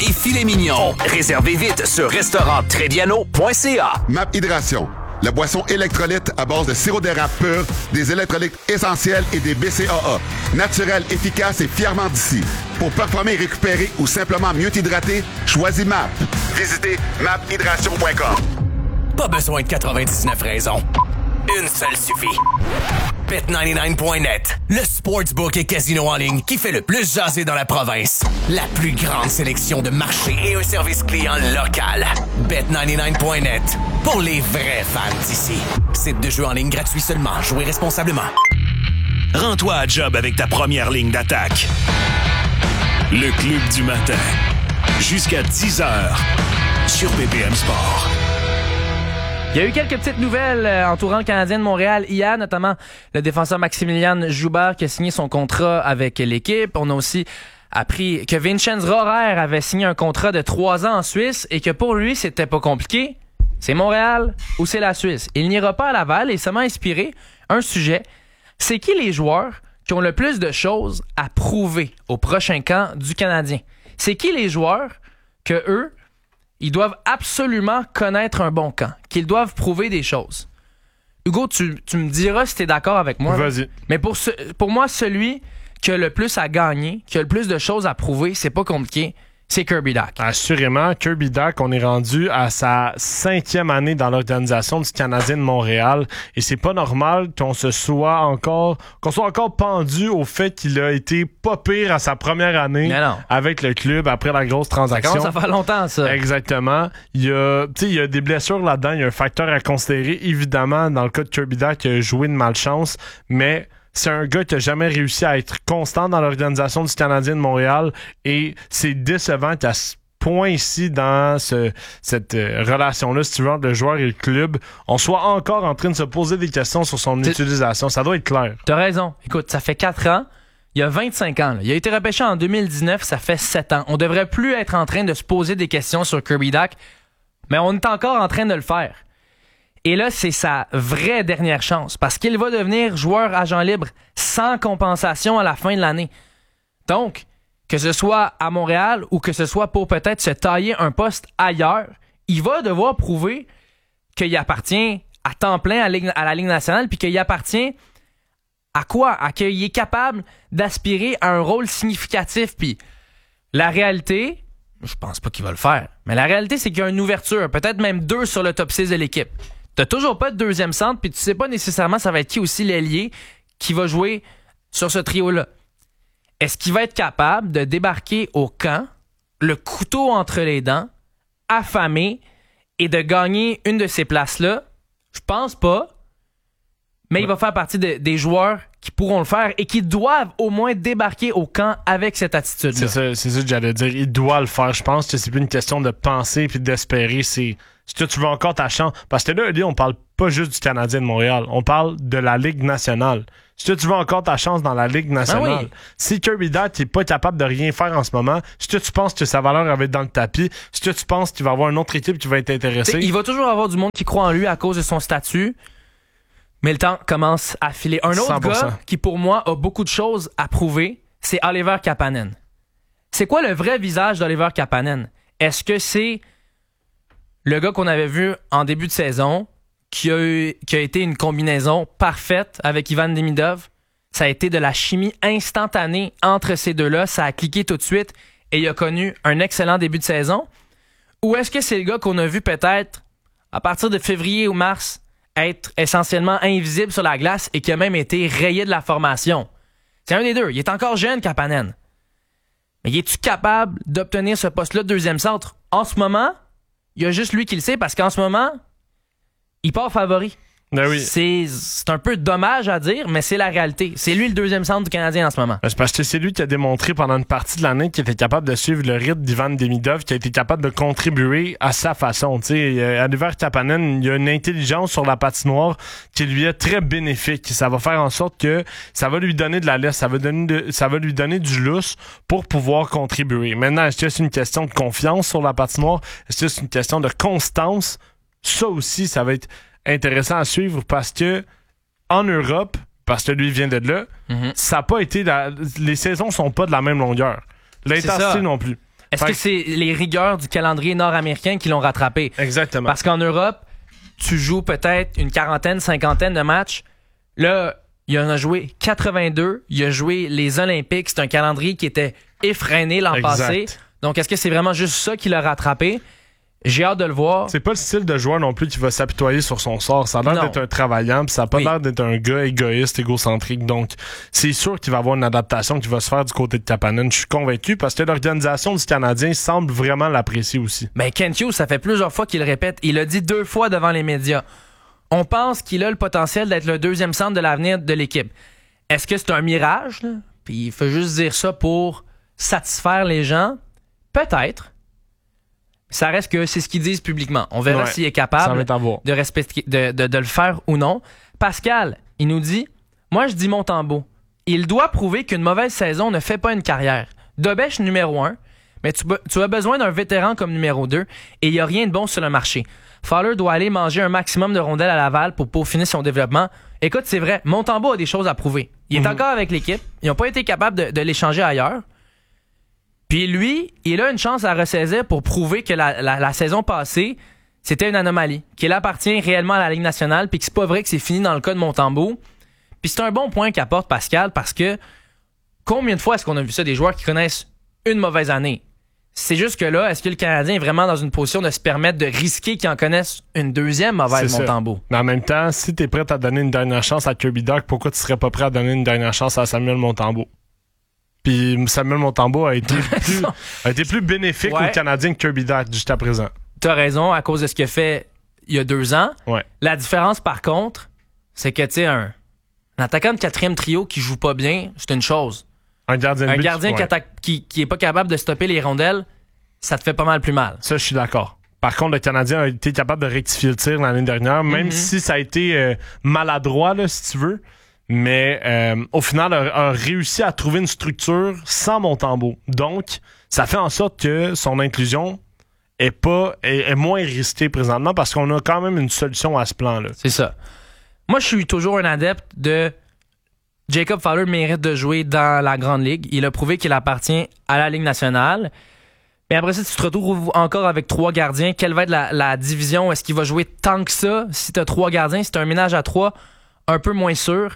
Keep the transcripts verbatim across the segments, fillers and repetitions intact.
et filet mignon. Réservez vite sur restaurant trediano point c a. Map Hydration, la boisson électrolyte à base de sirop d'érable pur, des électrolytes essentiels et des B C A A. Naturel, efficace et fièrement d'ici. Pour performer et récupérer ou simplement mieux t'hydrater, choisis M A P. Visitez map hydration point com. Pas besoin de quatre-vingt-dix-neuf raisons. Une seule suffit. bet quatre-vingt-dix-neuf point net, le sportsbook et casino en ligne qui fait le plus jaser dans la province. La plus grande sélection de marchés et un service client local. bet quatre-vingt-dix-neuf point net, pour les vrais fans d'ici. Site de jeu en ligne gratuit seulement. Jouez responsablement. Rends-toi à job avec ta première ligne d'attaque. Le Club du matin. Jusqu'à dix heures sur B P M Sport. Il y a eu quelques petites nouvelles euh, entourant le Canadien de Montréal hier, notamment le défenseur Maximilian Joubert qui a signé son contrat avec l'équipe. On a aussi appris que Vincenz Rohrer avait signé un contrat de trois ans en Suisse et que pour lui, c'était pas compliqué. C'est Montréal ou c'est la Suisse. Il n'ira pas à Laval et ça m'a inspiré un sujet. C'est qui les joueurs qui ont le plus de choses à prouver au prochain camp du Canadien? C'est qui les joueurs que eux, ils doivent absolument connaître un bon camp, qu'ils doivent prouver des choses? Hugo, tu, tu me diras si tu es d'accord avec moi. Vas-y. Mais pour, ce, pour moi, celui qui a le plus à gagner, qui a le plus de choses à prouver, c'est pas compliqué, c'est Kirby Dach. Assurément, Kirby Dach, on est rendu à sa cinquième année dans l'organisation du Canadien de Montréal et c'est pas normal qu'on se soit encore qu'on soit encore pendu au fait qu'il a été pas pire à sa première année avec le club après la grosse transaction. Ça commence à faire longtemps, ça. Exactement. Il y a, tu sais, il y a des blessures là-dedans, il y a un facteur à considérer évidemment dans le cas de Kirby Dach qui a joué de malchance, mais c'est un gars qui a jamais réussi à être constant dans l'organisation du Canadien de Montréal et c'est décevant qu'à ce point ici dans ce, cette euh, relation-là, si tu veux, entre le joueur et le club, on soit encore en train de se poser des questions sur son T'sais, utilisation. Ça doit être clair. T'as raison. Écoute, ça fait quatre ans. Il y a vingt-cinq ans. Là. Il a été repêché en deux mille dix-neuf. Ça fait sept ans. On devrait plus être en train de se poser des questions sur Kirby Dach, mais on est encore en train de le faire. Et là, c'est sa vraie dernière chance parce qu'il va devenir joueur agent libre sans compensation à la fin de l'année. Donc, que ce soit à Montréal ou que ce soit pour peut-être se tailler un poste ailleurs, il va devoir prouver qu'il appartient à temps plein à, Ligue, à la Ligue nationale puis qu'il appartient à quoi? À qu'il est capable d'aspirer à un rôle significatif. Puis la réalité, je pense pas qu'il va le faire, mais la réalité, c'est qu'il y a une ouverture, peut-être même deux sur le top six de l'équipe. T'as toujours pas de deuxième centre, puis tu sais pas nécessairement ça va être qui aussi l'ailier qui va jouer sur ce trio-là. Est-ce qu'il va être capable de débarquer au camp, le couteau entre les dents, affamé, et de gagner une de ces places-là? Je pense pas, mais ouais. Il va faire partie de, des joueurs qui pourront le faire et qui doivent au moins débarquer au camp avec cette attitude-là. C'est ça, c'est ça que j'allais dire. Il doit le faire. Je pense que c'est plus une question de penser puis d'espérer. C'est si tu veux encore ta chance. Parce que là, là, on parle pas juste du Canadien de Montréal. On parle de la Ligue nationale. Si tu veux encore ta chance dans la Ligue nationale, ah oui. Si Kirby Dach n'est pas capable de rien faire en ce moment, si tu penses que sa valeur va être dans le tapis, si tu penses qu'il va avoir une autre équipe qui va être intéressée... T'sais, il va toujours avoir du monde qui croit en lui à cause de son statut, mais le temps commence à filer. Un autre cent pour cent. Gars qui, pour moi, a beaucoup de choses à prouver, c'est Oliver Kapanen. C'est quoi le vrai visage d'Oliver Kapanen? Est-ce que c'est le gars qu'on avait vu en début de saison, qui a, eu, qui a été une combinaison parfaite avec Ivan Demidov? Ça a été de la chimie instantanée entre ces deux-là. Ça a cliqué tout de suite et il a connu un excellent début de saison. Ou est-ce que c'est le gars qu'on a vu peut-être à partir de février ou mars être essentiellement invisible sur la glace et qui a même été rayé de la formation? C'est un des deux. Il est encore jeune, Kapanen. Mais es-tu capable d'obtenir ce poste-là de deuxième centre? En ce moment, il y a juste lui qui le sait parce qu'en ce moment, il part favori. Ben oui. C'est, c'est un peu dommage à dire, mais c'est la réalité. C'est lui le deuxième centre du Canadien en ce moment. Ben c'est parce que c'est lui qui a démontré pendant une partie de l'année qu'il était capable de suivre le rythme d'Ivan Demidov, qui a été capable de contribuer à sa façon. Tu sais, Oliver Kapanen, il a une intelligence sur la patinoire qui lui est très bénéfique. Ça va faire en sorte que ça va lui donner de la laisse, ça va, donner de, ça va lui donner du lousse pour pouvoir contribuer. Maintenant, est-ce que c'est une question de confiance sur la patinoire? Est-ce que c'est une question de constance? Ça aussi, ça va être intéressant à suivre parce que en Europe, parce que lui vient de là, mm-hmm. ça n'a pas été la, les saisons sont pas de la même longueur. L'intensité non plus. Est-ce que c'est les rigueurs du calendrier nord-américain qui l'ont rattrapé? Exactement. Parce qu'en Europe, tu joues peut-être une quarantaine, cinquantaine de matchs. Là, il en a joué quatre-vingt-deux. Il a joué les Olympiques. C'est un calendrier qui était effréné l'an exact. passé. Donc, est-ce que c'est vraiment juste ça qui l'a rattrapé? J'ai hâte de le voir. C'est pas le style de joueur non plus qui va s'apitoyer sur son sort. Ça a l'air Non. d'être un travaillant, puis ça a pas Oui. l'air d'être un gars égoïste, égocentrique. Donc, c'est sûr qu'il va y avoir une adaptation qui va se faire du côté de Kapanen. Je suis convaincu parce que l'organisation du Canadien semble vraiment l'apprécier aussi. Mais Kent Hughes, ça fait plusieurs fois qu'il le répète. Il l'a dit deux fois devant les médias. On pense qu'il a le potentiel d'être le deuxième centre de l'avenir de l'équipe. Est-ce que c'est un mirage, là? Puis il faut juste dire ça pour satisfaire les gens? Peut-être. Ça reste que c'est ce qu'ils disent publiquement. On verra Ouais, s'il est ça capable va être à voir. de, respecter, de, de, de le faire ou non. Pascal, il nous dit, moi je dis Montembeault, il doit prouver qu'une mauvaise saison ne fait pas une carrière. Dobèche numéro un, mais tu, tu as besoin d'un vétéran comme numéro deux et il n'y a rien de bon sur le marché. Fowler doit aller manger un maximum de rondelles à Laval pour peaufiner son développement. Écoute, c'est vrai, Montembeault a des choses à prouver. Il est Mhm. encore avec l'équipe. Ils n'ont pas été capables de, de l'échanger ailleurs. Puis lui, il a une chance à ressaisir pour prouver que la, la, la saison passée, c'était une anomalie, qu'il appartient réellement à la Ligue nationale, puis que c'est pas vrai que c'est fini dans le cas de Montembeault. Puis c'est un bon point qu'apporte Pascal, parce que combien de fois est-ce qu'on a vu ça, des joueurs qui connaissent une mauvaise année? C'est juste que là, est-ce que le Canadien est vraiment dans une position de se permettre de risquer qu'ils en connaissent une deuxième mauvaise, C'est ça. Montembeault? Mais en même temps, si t'es prêt à donner une dernière chance à Kirby Dach, pourquoi tu serais pas prêt à donner une dernière chance à Samuel Montembeault? Puis Samuel Montembeault a été plus, a été plus bénéfique Ouais. aux Canadiens que Kirby Dach jusqu'à présent. T'as raison, à cause de ce qu'il a fait il y a deux ans. Ouais. La différence, par contre, c'est que, tu sais, un, un attaquant de quatrième trio qui joue pas bien, c'est une chose. Un gardien de Un but, gardien ouais. qui, attaque, qui, qui est pas capable de stopper les rondelles, ça te fait pas mal plus mal. Ça, je suis d'accord. Par contre, le Canadien a été capable de rectifier le tir l'année dernière, même Mhm. si ça a été euh, maladroit, là, si tu veux. Mais euh, au final, a, a réussi à trouver une structure sans Montembeault. Donc, ça fait en sorte que son inclusion est pas est, est moins risquée présentement parce qu'on a quand même une solution à ce plan-là. C'est ça. Moi, je suis toujours un adepte de Jacob Fowler mérite de jouer dans la Grande Ligue. Il a prouvé qu'il appartient à la Ligue nationale. Mais après ça, tu te retrouves encore avec trois gardiens. Quelle va être la, la division? Est-ce qu'il va jouer tant que ça? Si tu as trois gardiens, si tu as un ménage à trois, un peu moins sûr.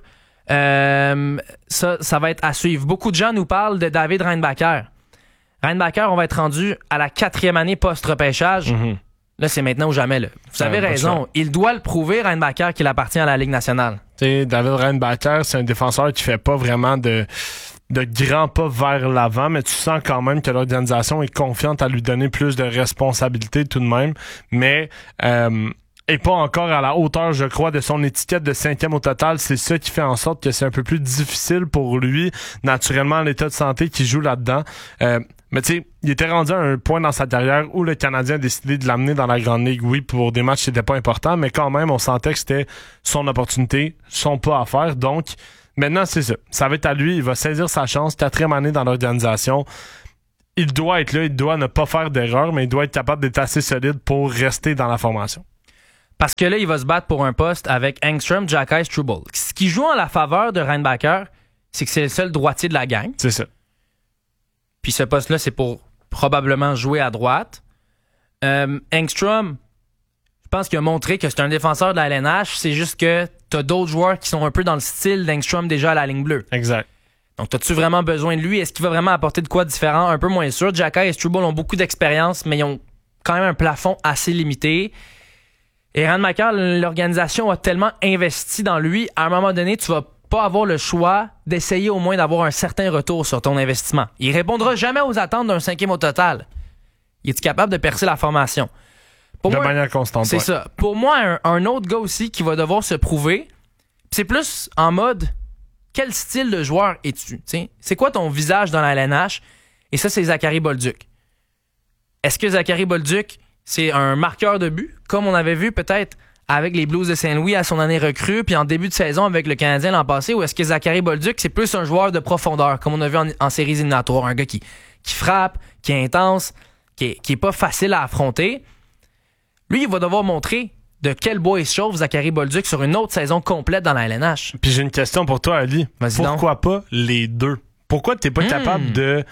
Euh, ça, ça va être à suivre. Beaucoup de gens nous parlent de David Reinbacher. Reinbacher, on va être rendu à la quatrième année post-repêchage. Mm-hmm. Là, c'est maintenant ou jamais. Là. Vous avez Ouais, pas raison. sûr. Il doit le prouver, Reinbacher, qu'il appartient à la Ligue nationale. T'sais, David Reinbacher, c'est un défenseur qui fait pas vraiment de, de grands pas vers l'avant, mais tu sens quand même que l'organisation est confiante à lui donner plus de responsabilités tout de même. Mais euh, est pas encore à la hauteur, je crois, de son étiquette de cinquième au total. C'est ça qui fait en sorte que c'est un peu plus difficile pour lui, naturellement, l'état de santé qui joue là-dedans. Euh, mais tu sais, il était rendu à un point dans sa carrière où le Canadien a décidé de l'amener dans la Grande Ligue. Oui, pour des matchs, c'était pas important, mais quand même, on sentait que c'était son opportunité, son pas à faire. Donc, maintenant, c'est ça. Ça va être à lui. Il va saisir sa chance. Quatrième année dans l'organisation. Il doit être là. Il doit ne pas faire d'erreur, mais il doit être capable d'être assez solide pour rester dans la formation. Parce que là, il va se battre pour un poste avec Engstrom, Jacky, Struble. Ce qui joue en la faveur de Reinbacher, c'est que c'est le seul droitier de la gang. C'est ça. Puis ce poste-là, c'est pour probablement jouer à droite. Euh, Engstrom, je pense qu'il a montré que c'est un défenseur de la L N H. C'est juste que t'as d'autres joueurs qui sont un peu dans le style d'Engstrom déjà à la ligne bleue. Exact. Donc, t'as-tu vraiment besoin de lui? Est-ce qu'il va vraiment apporter de quoi de différent? Un peu moins sûr. Jacky et Struble ont beaucoup d'expérience, mais ils ont quand même un plafond assez limité. Et Reinbacher, l'organisation a tellement investi dans lui, à un moment donné, tu vas pas avoir le choix d'essayer au moins d'avoir un certain retour sur ton investissement. Il répondra jamais aux attentes d'un cinquième au total. Il est capable de percer la formation? Pour de moi, manière constante. c'est ouais. ça. Pour moi, un, un autre gars aussi qui va devoir se prouver, c'est plus en mode quel style de joueur es-tu? T'sais? C'est quoi ton visage dans la L N H? Et ça, c'est Zachary Bolduc. Est-ce que Zachary Bolduc, c'est un marqueur de but, comme on avait vu peut-être avec les Blues de Saint-Louis à son année recrue, puis en début de saison avec le Canadien l'an passé, ou est-ce que Zachary Bolduc, c'est plus un joueur de profondeur, comme on a vu en, en séries éliminatoires, un gars qui, qui frappe, qui est intense, qui est, qui est pas facile à affronter? Lui, il va devoir montrer de quel bois il se chauffe, Zachary Bolduc, sur une autre saison complète dans la L N H. Puis j'ai une question pour toi, Ali. Vas-y donc. Pourquoi pas les deux? Pourquoi t'es pas Hmm. capable de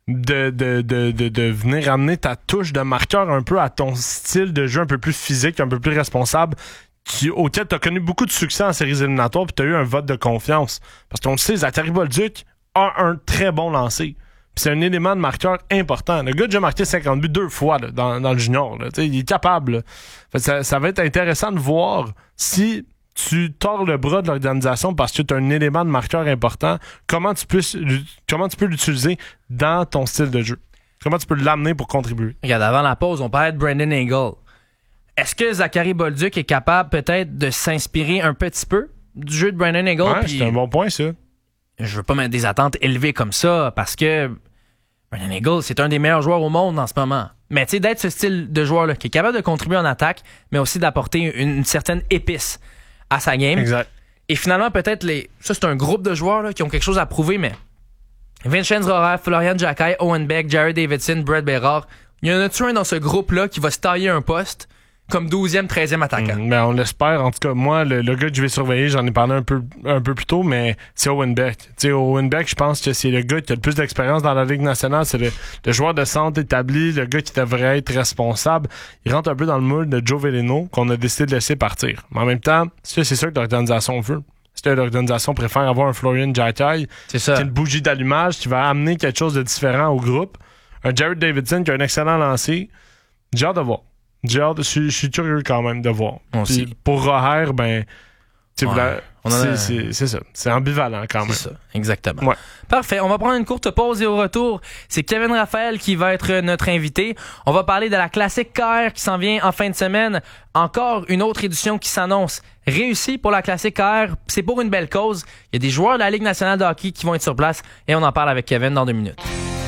de, de, de, de, de venir amener ta touche de marqueur un peu à ton style de jeu un peu plus physique, un peu plus responsable, qui, auquel tu as connu beaucoup de succès en séries éliminatoires, puis tu as eu un vote de confiance. Parce qu'on le sait, Zachary Bolduc a un très bon lancer. Puis c'est un élément de marqueur important. Le gars a déjà marqué cinquante buts deux fois là, dans, dans le junior. Là. Il est capable. Là. Fait ça, ça va être intéressant de voir si tu tords le bras de l'organisation parce que tu as un élément de marqueur important, comment tu peux, comment tu peux l'utiliser dans ton style de jeu. Comment tu peux l'amener pour contribuer. Regarde, avant la pause, on parlait de Brandon Hagel. Est-ce que Zachary Bolduc est capable peut-être de s'inspirer un petit peu du jeu de Brandon Hagel? Ouais, pis... c'est un bon point, ça. Je veux pas mettre des attentes élevées comme ça parce que Brandon Hagel, c'est un des meilleurs joueurs au monde en ce moment. Mais tu sais, d'être ce style de joueur-là qui est capable de contribuer en attaque, mais aussi d'apporter une, une certaine épice à sa game. Exact. Et finalement, peut-être, les ça, c'est un groupe de joueurs là, qui ont quelque chose à prouver, mais Vincenz Rohrer, Florian Jacquet, Owen Beck, Jared Davidson, Brett Bérard, il y en a-tu un dans ce groupe-là qui va se tailler un poste comme douzième, treizième attaquant? Mmh, ben on l'espère. En tout cas, moi, le, le gars que je vais surveiller, j'en ai parlé un peu, un peu plus tôt, mais c'est Owen Beck. Tu sais, Owen Beck, je pense que c'est le gars qui a le plus d'expérience dans la Ligue nationale. C'est le, le joueur de centre établi, le gars qui devrait être responsable. Il rentre un peu dans le moule de Joe Veleno, qu'on a décidé de laisser partir. Mais en même temps, c'est ça que l'organisation veut. C'est que l'organisation préfère avoir un Florian Jacquet qui a une bougie d'allumage, qui va amener quelque chose de différent au groupe. Un Jared Davidson qui a un excellent lancer. J'ai hâte de voir. J'ai hâte, je suis curieux quand même de voir. Puis pour Rohrer, ben, ouais, la, c'est, a... c'est, c'est ça. C'est ambivalent quand même. C'est ça, exactement. Ouais. Parfait. On va prendre une courte pause et au retour, c'est Kevin Raphaël qui va être notre invité. On va parler de la classique K R qui s'en vient en fin de semaine. Encore une autre édition qui s'annonce réussie pour la classique K R. C'est pour une belle cause. Il y a des joueurs de la Ligue nationale de hockey qui vont être sur place et on en parle avec Kevin dans deux minutes.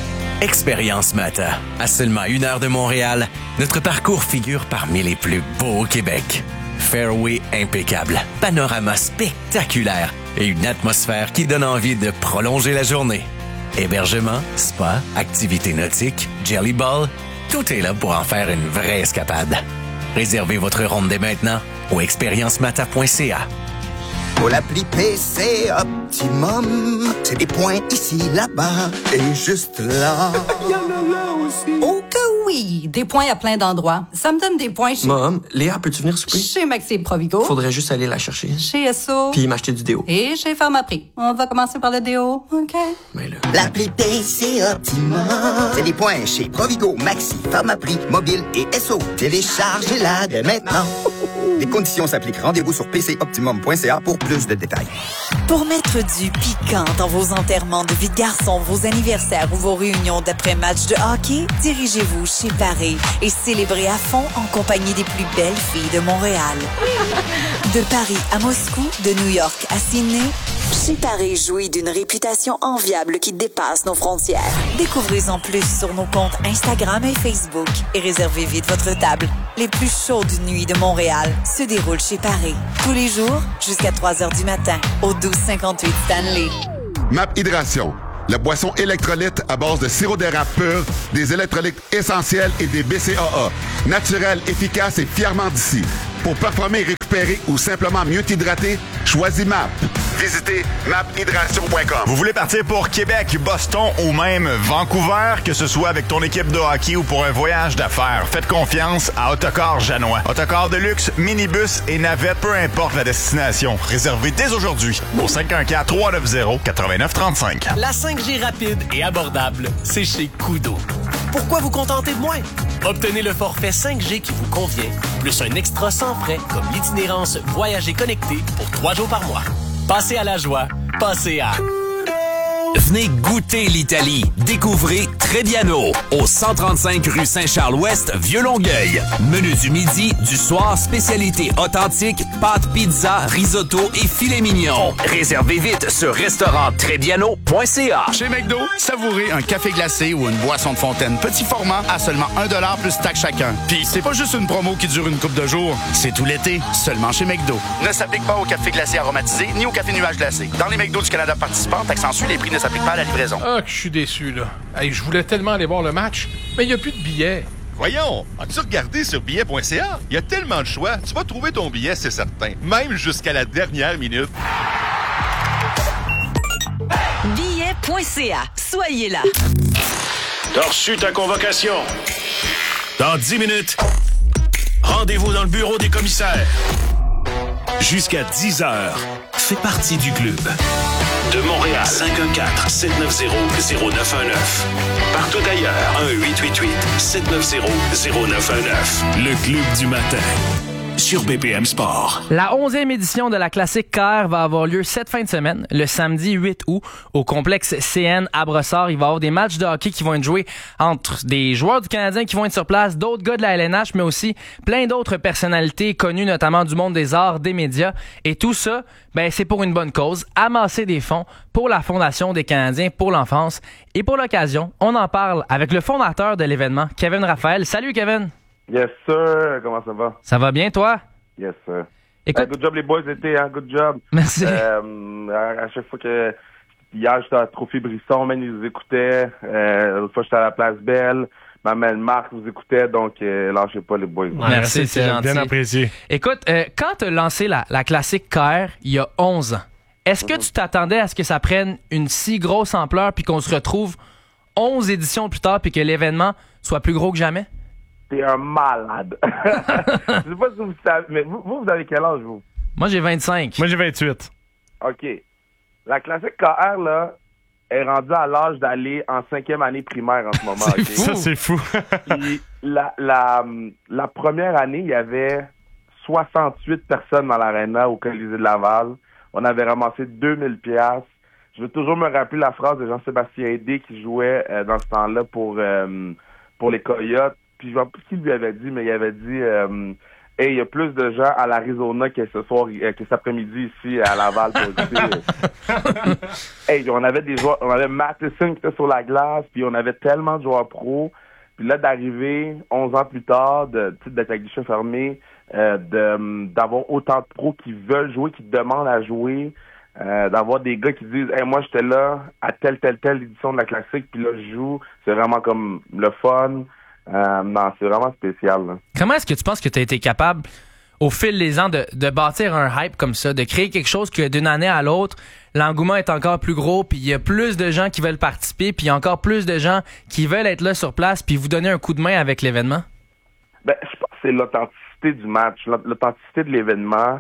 Expérience Mata. À seulement une heure de Montréal, notre parcours figure parmi les plus beaux au Québec. Fairway impeccable, panorama spectaculaire et une atmosphère qui donne envie de prolonger la journée. Hébergement, spa, activités nautiques, jelly ball, tout est là pour en faire une vraie escapade. Réservez votre ronde dès maintenant au expérience mata point c a. Pour l'appli P C Optimum, c'est des points ici, là-bas et juste là. Il y en a là aussi. Oh que oui! Des points à plein d'endroits. Ça me donne des points chez... Mom, Léa, peux-tu venir souper? Chez Maxi Provigo. Faudrait juste aller la chercher. Chez S O. Puis m'acheter du déo. Et chez Pharmaprix. On va commencer par le déo, OK? Mais là... L'appli P C Optimum, c'est des points chez Provigo, Maxi, Pharmaprix, Mobile et S O. Téléchargez-la dès maintenant. Les conditions s'appliquent. Rendez-vous sur p c optimum point c a pour plus de détails. Pour mettre du piquant dans vos enterrements de vie de garçon, vos anniversaires ou vos réunions d'après-match de hockey, dirigez-vous chez Paris et célébrez à fond en compagnie des plus belles filles de Montréal. De Paris à Moscou, de New York à Sydney, Chez Paris jouit d'une réputation enviable qui dépasse nos frontières. Découvrez-en plus sur nos comptes Instagram et Facebook et réservez vite votre table. Les plus chaudes nuits de Montréal se déroulent chez Paris. Tous les jours, jusqu'à trois heures du matin, au douze cinquante-huit Stanley. M A P Hydration, la boisson électrolyte à base de sirop d'érable pur, des électrolytes essentiels et des B C A A. Naturel, efficace et fièrement d'ici. Pour performer, récupérer ou simplement mieux t'hydrater, choisis M A P. Visitez map hydration point com. Vous voulez partir pour Québec, Boston ou même Vancouver, que ce soit avec ton équipe de hockey ou pour un voyage d'affaires, faites confiance à Autocar Janois. Autocar de luxe, minibus et navette, peu importe la destination. Réservez dès aujourd'hui au cinq un quatre, trois neuf zéro, neuf neuf trois cinq. La cinq G rapide et abordable, c'est chez Koodo. Pourquoi vous contenter de moins? Obtenez le forfait cinq G qui vous convient, plus un extra sans frais comme l'itinérance Voyager connecté pour trois jours par mois. Passez à la joie, passez à... Venez goûter l'Italie. Découvrez Trebbiano au cent trente-cinq rue Saint-Charles-Ouest, Vieux-Longueuil. Menu du midi, du soir, spécialité authentique, pâtes, pizza, risotto et filet mignon. Réservez vite sur restaurant trebbiano point c a. Chez McDo, savourez un café glacé ou une boisson de fontaine petit format à seulement un dollar plus taxe chacun. Puis c'est pas juste une promo qui dure une couple de jours, c'est tout l'été, seulement chez McDo. Ne s'applique pas au café glacé aromatisé ni au café nuage glacé. Dans les McDo du Canada participants, accentue les prix ne s'appliquent pas à la livraison. Ah, que je suis déçu, là. Hey, je voulais tellement aller voir le match, mais il n'y a plus de billets. Voyons, as-tu regardé sur billet point c a? Il y a tellement de choix, tu vas trouver ton billet, c'est certain. Même jusqu'à la dernière minute. billet point c a. Soyez là. T'as reçu ta convocation. Dans dix minutes, rendez-vous dans le bureau des commissaires. Jusqu'à dix heures, fais partie du club. De Montréal, cinq un quatre, sept neuf zéro, zéro neuf un neuf. Partout ailleurs, un huit huit huit, sept neuf zéro, zéro neuf un neuf. Le club du matin. Sur B P M Sport. La onzième édition de la Classique K R va avoir lieu cette fin de semaine, le samedi huit août, au complexe C N à Brossard. Il va y avoir des matchs de hockey qui vont être joués entre des joueurs du Canadien qui vont être sur place, d'autres gars de la L N H, mais aussi plein d'autres personnalités connues, notamment du monde des arts, des médias. Et tout ça, ben, c'est pour une bonne cause, amasser des fonds pour la Fondation des Canadiens pour l'enfance. Et pour l'occasion, on en parle avec le fondateur de l'événement, Kevin Raphaël. Salut Kevin! Yes, sir. Comment ça va? Ça va bien, toi? Yes, sir. Écoute... Uh, good job, les boys, l'été, hein? Good job. Merci. Euh, à, à chaque fois que... Hier, j'étais à Trophée Brisson, même, ils vous écoutaient. Euh, l'autre fois, j'étais à la Place Belle. Ma mère Marc vous écoutait, donc euh, lâchez pas, les boys. Ouais, merci, c'est gentil. Bien apprécié. Écoute, euh, quand tu as lancé la, la Classique K R il y a onze ans, est-ce que mm-hmm. tu t'attendais à ce que ça prenne une si grosse ampleur puis qu'on se retrouve onze éditions plus tard puis que l'événement soit plus gros que jamais? T'es un malade. Je sais pas si vous savez, mais vous, vous, vous avez quel âge, vous? Moi, j'ai vingt-cinq. Moi, j'ai vingt-huit. OK. La Classique K R, là, est rendue à l'âge d'aller en cinquième année primaire en ce moment. C'est okay? fou. Ça, c'est fou. Puis, la, la, la première année, il y avait soixante-huit personnes dans l'aréna au Colisée de Laval. On avait ramassé deux mille piastres. Je veux toujours me rappeler la phrase de Jean-Sébastien Aidé qui jouait euh, dans ce temps-là pour, euh, pour les Coyotes. Puis je ne sais pas ce qu'il lui avait dit, mais il avait dit euh, hey, il y a plus de gens à l'Arizona que ce soir, euh, que cet après-midi ici à Laval. Pour ici. Hey, on avait des joueurs, on avait Matheson qui était sur la glace, puis on avait tellement de joueurs pros. Puis là, d'arriver onze ans plus tard, de, d'être avec guichet fermé, euh, de, d'avoir autant de pros qui veulent jouer, qui demandent à jouer, euh, d'avoir des gars qui disent hey, moi j'étais là à telle, telle, telle édition de la Classique, puis là je joue. C'est vraiment comme le fun. Euh, non, c'est vraiment spécial. Là. Comment est-ce que tu penses que tu as été capable, au fil des ans, de, de bâtir un hype comme ça, de créer quelque chose que d'une année à l'autre, l'engouement est encore plus gros, puis il y a plus de gens qui veulent participer, puis il y a encore plus de gens qui veulent être là sur place, puis vous donner un coup de main avec l'événement? Ben, je pense que c'est l'authenticité du match, l'authenticité de l'événement.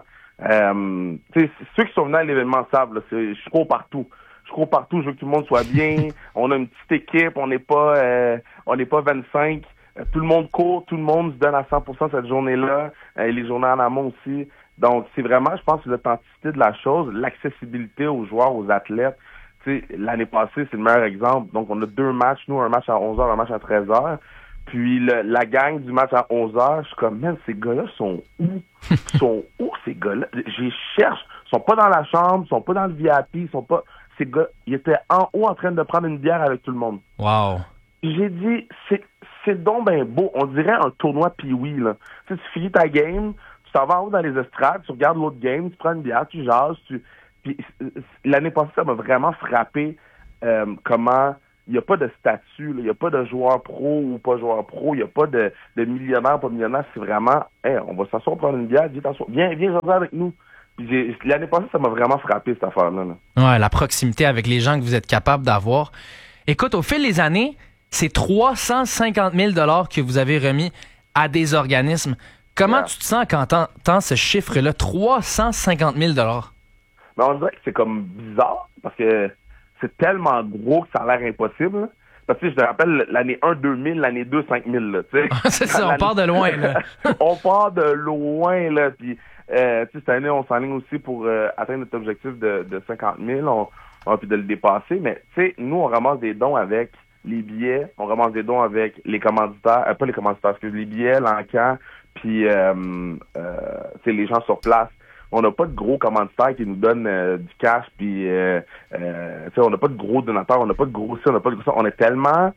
Euh, ceux qui sont venus à l'événement savent, là, c'est, je cours partout. Je cours partout, je veux que tout le monde soit bien. On a une petite équipe, on n'est pas euh, on n'est pas vingt-cinq. Euh, tout le monde court, tout le monde se donne à cent pour cent cette journée-là, euh, et les journées en amont aussi. Donc, c'est vraiment, je pense, l'authenticité de la chose, l'accessibilité aux joueurs, aux athlètes. Tu sais, l'année passée, c'est le meilleur exemple. Donc, on a deux matchs, nous, un match à onze heures, un match à treize heures. Puis, le, la gang du match à onze heures, je suis comme, man, ces gars-là sont où? Ils sont où, ces gars-là? J'y cherche. Ils sont pas dans la chambre, ils sont pas dans le V I P, ils sont pas... Ces gars, ils étaient en haut en train de prendre une bière avec tout le monde. Wow. J'ai dit, c'est, c'est donc ben beau. On dirait un tournoi Pee-Wee, là. Tu sais, tu finis ta game, tu t'en vas en haut dans les estrades, tu regardes l'autre game, tu prends une bière, tu jases, tu... Puis, l'année passée, ça m'a vraiment frappé euh, comment il n'y a pas de statut, il n'y a pas de joueur pro ou pas joueur pro, il n'y a pas de, de millionnaire, pas millionnaire. C'est vraiment, hey, on va s'asseoir, prendre une bière, viens, viens, viens jaser avec nous. J'ai, l'année passée, ça m'a vraiment frappé, cette affaire-là. Là. Ouais, la proximité avec les gens que vous êtes capable d'avoir. Écoute, au fil des années, c'est trois cent cinquante mille dollars que vous avez remis à des organismes. Comment yeah. tu te sens quand t'entends ce chiffre-là, trois cent cinquante mille dollars? Ben, on dirait que c'est comme bizarre, parce que c'est tellement gros que ça a l'air impossible. Là. Parce que je te rappelle, l'année un, deux mille, l'année deux, cinq mille. Là, c'est ça, on part de loin. Là. on part de loin, là, puis... Euh, cette année, on s'enligne aussi pour euh, atteindre notre objectif de, de cinquante mille. On, on a pu de le dépasser. Mais, tu sais, nous, on ramasse des dons avec les billets. On ramasse des dons avec les commanditaires. Euh, pas les commanditaires, excusez, les billets, l'encan, puis, euh, euh, tu sais, les gens sur place. On n'a pas de gros commanditaires qui nous donnent euh, du cash, puis, euh, euh, tu sais, on n'a pas de gros donateurs, on n'a pas de gros ça, on n'a pas de gros ça. On est tellement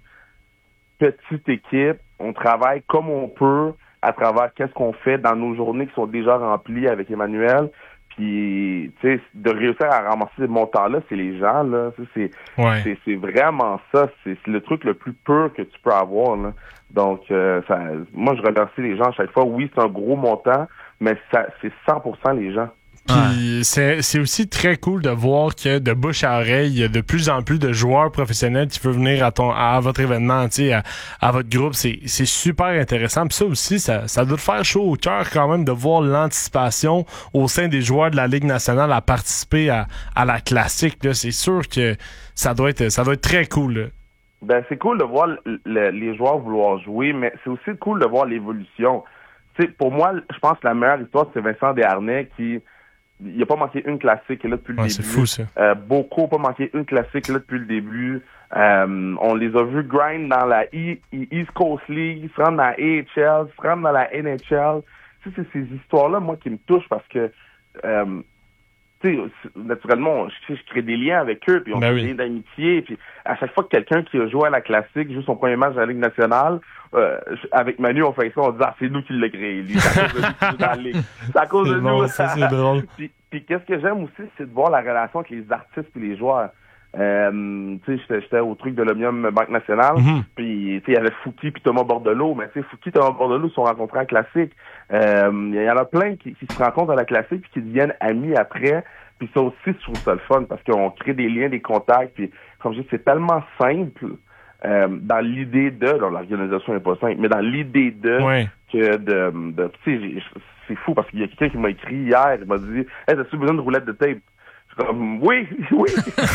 petite équipe. On travaille comme on peut à travers qu'est-ce qu'on fait dans nos journées qui sont déjà remplies avec Emmanuel. Puis, tu sais, de réussir à ramasser ces montants-là, c'est les gens, là. C'est, ouais. c'est, c'est vraiment ça. C'est, c'est le truc le plus pur que tu peux avoir, là. Donc, euh, ça, moi, je remercie les gens à chaque fois. Oui, c'est un gros montant, mais ça, c'est cent pour cent les gens. Puis ouais. c'est, c'est aussi très cool de voir que de bouche à oreille, il y a de plus en plus de joueurs professionnels qui peuvent venir à ton à votre événement, tu sais, à, à votre groupe. C'est, c'est super intéressant. Puis ça aussi, ça, ça doit te faire chaud au cœur quand même de voir l'anticipation au sein des joueurs de la Ligue nationale à participer à, à la classique. Là. C'est sûr que ça doit être ça doit être très cool. Là. Ben c'est cool de voir le, le, les joueurs vouloir jouer, mais c'est aussi cool de voir l'évolution. Tu sais, pour moi, je pense que la meilleure histoire, c'est Vincent Desharnais qui il n'a pas manqué une classique là depuis le ouais, début. C'est fou, ça. Euh, Boko n'a pas manqué une classique là depuis le début. Euh, on les a vus grind dans la e- East Coast League, se rendre dans la A H L, se rendre dans la N H L. Tu sais, c'est ces histoires-là, moi, qui me touchent parce que, euh, tu sais, naturellement, je, je crée des liens avec eux, puis on ben crée oui. des liens d'amitié. Puis à chaque fois que quelqu'un qui a joué à la classique joue son premier match de la Ligue nationale, euh, avec Manu, on fait ça, on dit « Ah, c'est nous qui l'a créé, lui. C'est à cause de lui qui joue dans la Ligue. C'est à cause c'est de bon, nous. » ça, c'est drôle. Puis, puis qu'est-ce que j'aime aussi, c'est de voir la relation avec les artistes et les joueurs. Euh, tu sais, j'étais, j'étais au truc de l'Omnium Banque Nationale, mm-hmm. puis tu sais, il y avait Fouki puis Thomas Bordelot, mais tu sais, Fouki et Thomas Bordelot se sont rencontrés en classique. Euh, il y en a plein qui, qui se rencontrent à la classique puis qui deviennent amis après. Puis ça aussi, je trouve ça le fun parce qu'on crée des liens, des contacts, puis comme je dis, c'est tellement simple euh, dans l'idée de, alors, l'organisation n'est pas simple, mais dans l'idée de, ouais. que de, de tu sais, c'est fou parce qu'il y a quelqu'un qui m'a écrit hier, il m'a dit « Hey, t'as-tu besoin de roulette de tape? » Je suis comme « Oui, oui! »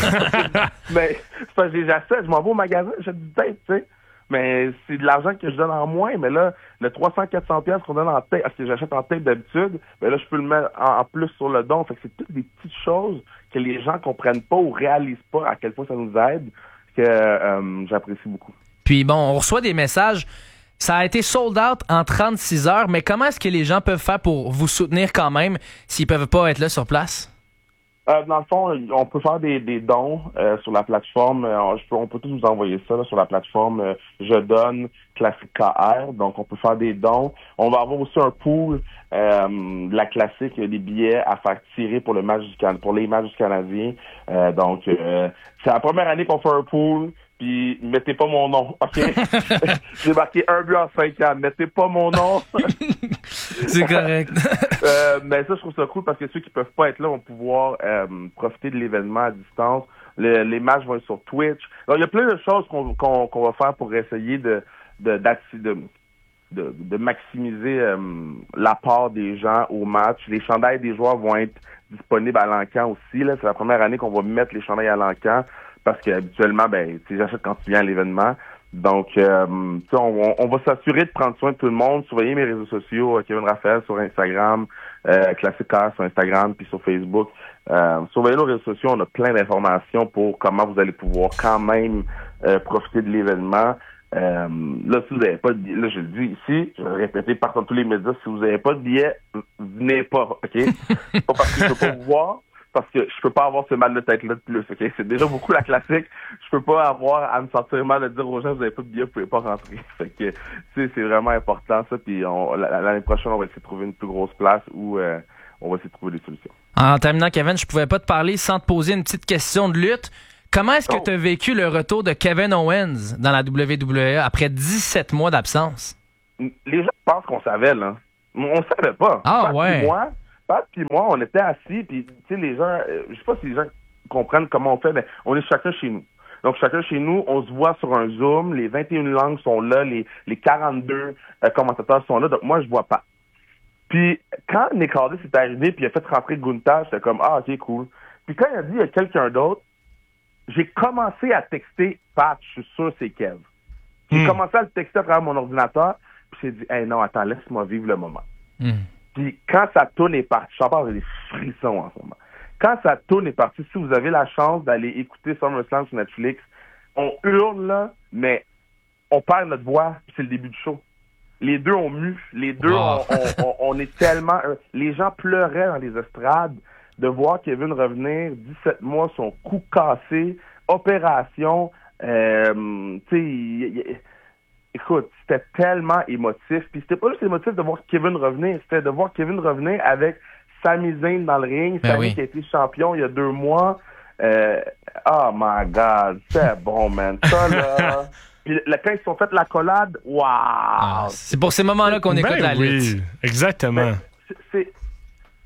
Mais c'est parce que j'achète, je m'en vais au magasin, j'achète du tape, tu sais. Mais c'est de l'argent que je donne en moins, mais là, le trois cents à quatre cents piastres qu'on donne en tape, parce que j'achète en tape d'habitude, ben là, je peux le mettre en, en plus sur le don. Fait que c'est toutes des petites choses que les gens comprennent pas ou réalisent pas à quel point ça nous aide, que euh, j'apprécie beaucoup. Puis bon, on reçoit des messages. Ça a été sold out en trente-six heures, mais comment est-ce que les gens peuvent faire pour vous soutenir quand même s'ils peuvent pas être là sur place? Euh, dans le fond, on peut faire des, des dons euh, sur la plateforme. Euh, je peux, on peut tous vous envoyer ça là, sur la plateforme euh, Je donne Classique K R. Donc, on peut faire des dons. On va avoir aussi un pool euh, de la classique, des billets à faire tirer pour le match du Can- pour les matchs du Canadien. Euh, donc, euh, c'est la première année qu'on fait un pool. Puis, mettez pas mon nom, OK? J'ai marqué un but en cinq ans. Mettez pas mon nom. C'est correct. euh, mais ça, je trouve ça cool parce que ceux qui peuvent pas être là vont pouvoir euh, profiter de l'événement à distance. Le, les matchs vont être sur Twitch. Donc, il y a plein de choses qu'on, qu'on, qu'on va faire pour essayer de, de, de, de, de maximiser euh, l'apport des gens au match. Les chandails des joueurs vont être disponibles à l'encan aussi. Là. C'est la première année qu'on va mettre les chandails à l'encan. Parce qu'habituellement, ben, tu j'achète quand tu viens à l'événement. Donc, euh, on, on va s'assurer de prendre soin de tout le monde. Surveillez mes réseaux sociaux, Kevin Raphaël sur Instagram, euh, Classique Car sur Instagram, puis sur Facebook. Euh, surveillez nos réseaux sociaux, on a plein d'informations pour comment vous allez pouvoir quand même euh, profiter de l'événement. Euh, là, si vous n'avez pas de billet, là, je le dis ici, je vais le répéter partout dans tous les médias, si vous n'avez pas de billet, venez pas, OK? C'est pas parce que je peux pas vous voir, parce que je peux pas avoir ce mal de tête-là de plus, OK? C'est déjà beaucoup la classique. Je peux pas avoir à me sentir mal de dire aux gens, vous avez pas de billet, vous pouvez pas rentrer. Fait que, tu sais, c'est vraiment important, ça. Puis on, l'année prochaine, on va essayer de trouver une plus grosse place où euh, on va essayer de trouver des solutions. En terminant, Kevin, je pouvais pas te parler sans te poser une petite question de lutte. Comment est-ce que oh. tu as vécu le retour de Kevin Owens dans la W W E après dix-sept mois d'absence? Les gens pensent qu'on savait, là. On savait pas. Ah, Pat ouais. Puis moi, Pat puis moi, on était assis, puis tu sais, les gens, euh, je sais pas si les gens comprennent comment on fait, mais on est chacun chez nous. Donc, chacun chez nous, on se voit sur un Zoom, les vingt et une langues sont là, les, les quarante-deux euh, commentateurs sont là, donc moi, je vois pas. Puis, quand Nick Aldis est arrivé, puis il a fait rentrer Gunther, j'étais comme, ah, ok, cool. Puis quand il a dit, il y a quelqu'un d'autre, j'ai commencé à texter Pat, je suis sûr c'est Kev. J'ai mm. commencé à le texter à travers mon ordinateur, puis j'ai dit, hey, non, attends, laisse-moi vivre le moment. Mm. Puis quand sa tourne est partie, je parle, j'ai des frissons en ce moment. Quand sa tourne est partie, si vous avez la chance d'aller écouter SummerSlam sur Netflix, on hurle là, mais on perd notre voix, puis c'est le début du show. Les deux ont mu, les deux, wow. on, on, on, on est tellement... Les gens pleuraient dans les estrades de voir Kevin revenir, dix-sept mois, son cou cassé, opération, euh, tu sais... Écoute, c'était tellement émotif. Puis c'était pas juste émotif de voir Kevin revenir, c'était de voir Kevin revenir avec Sami Zayn dans le ring, ben Sami oui. qui a été champion il y a deux mois. Euh, oh my God, c'est bon, man. Ça, là... Puis là, quand ils se sont fait l'accolade, waouh! Ah, c'est pour ces moments-là qu'on ben écoute la oui, lutte. Exactement. Ben, c'est, c'est,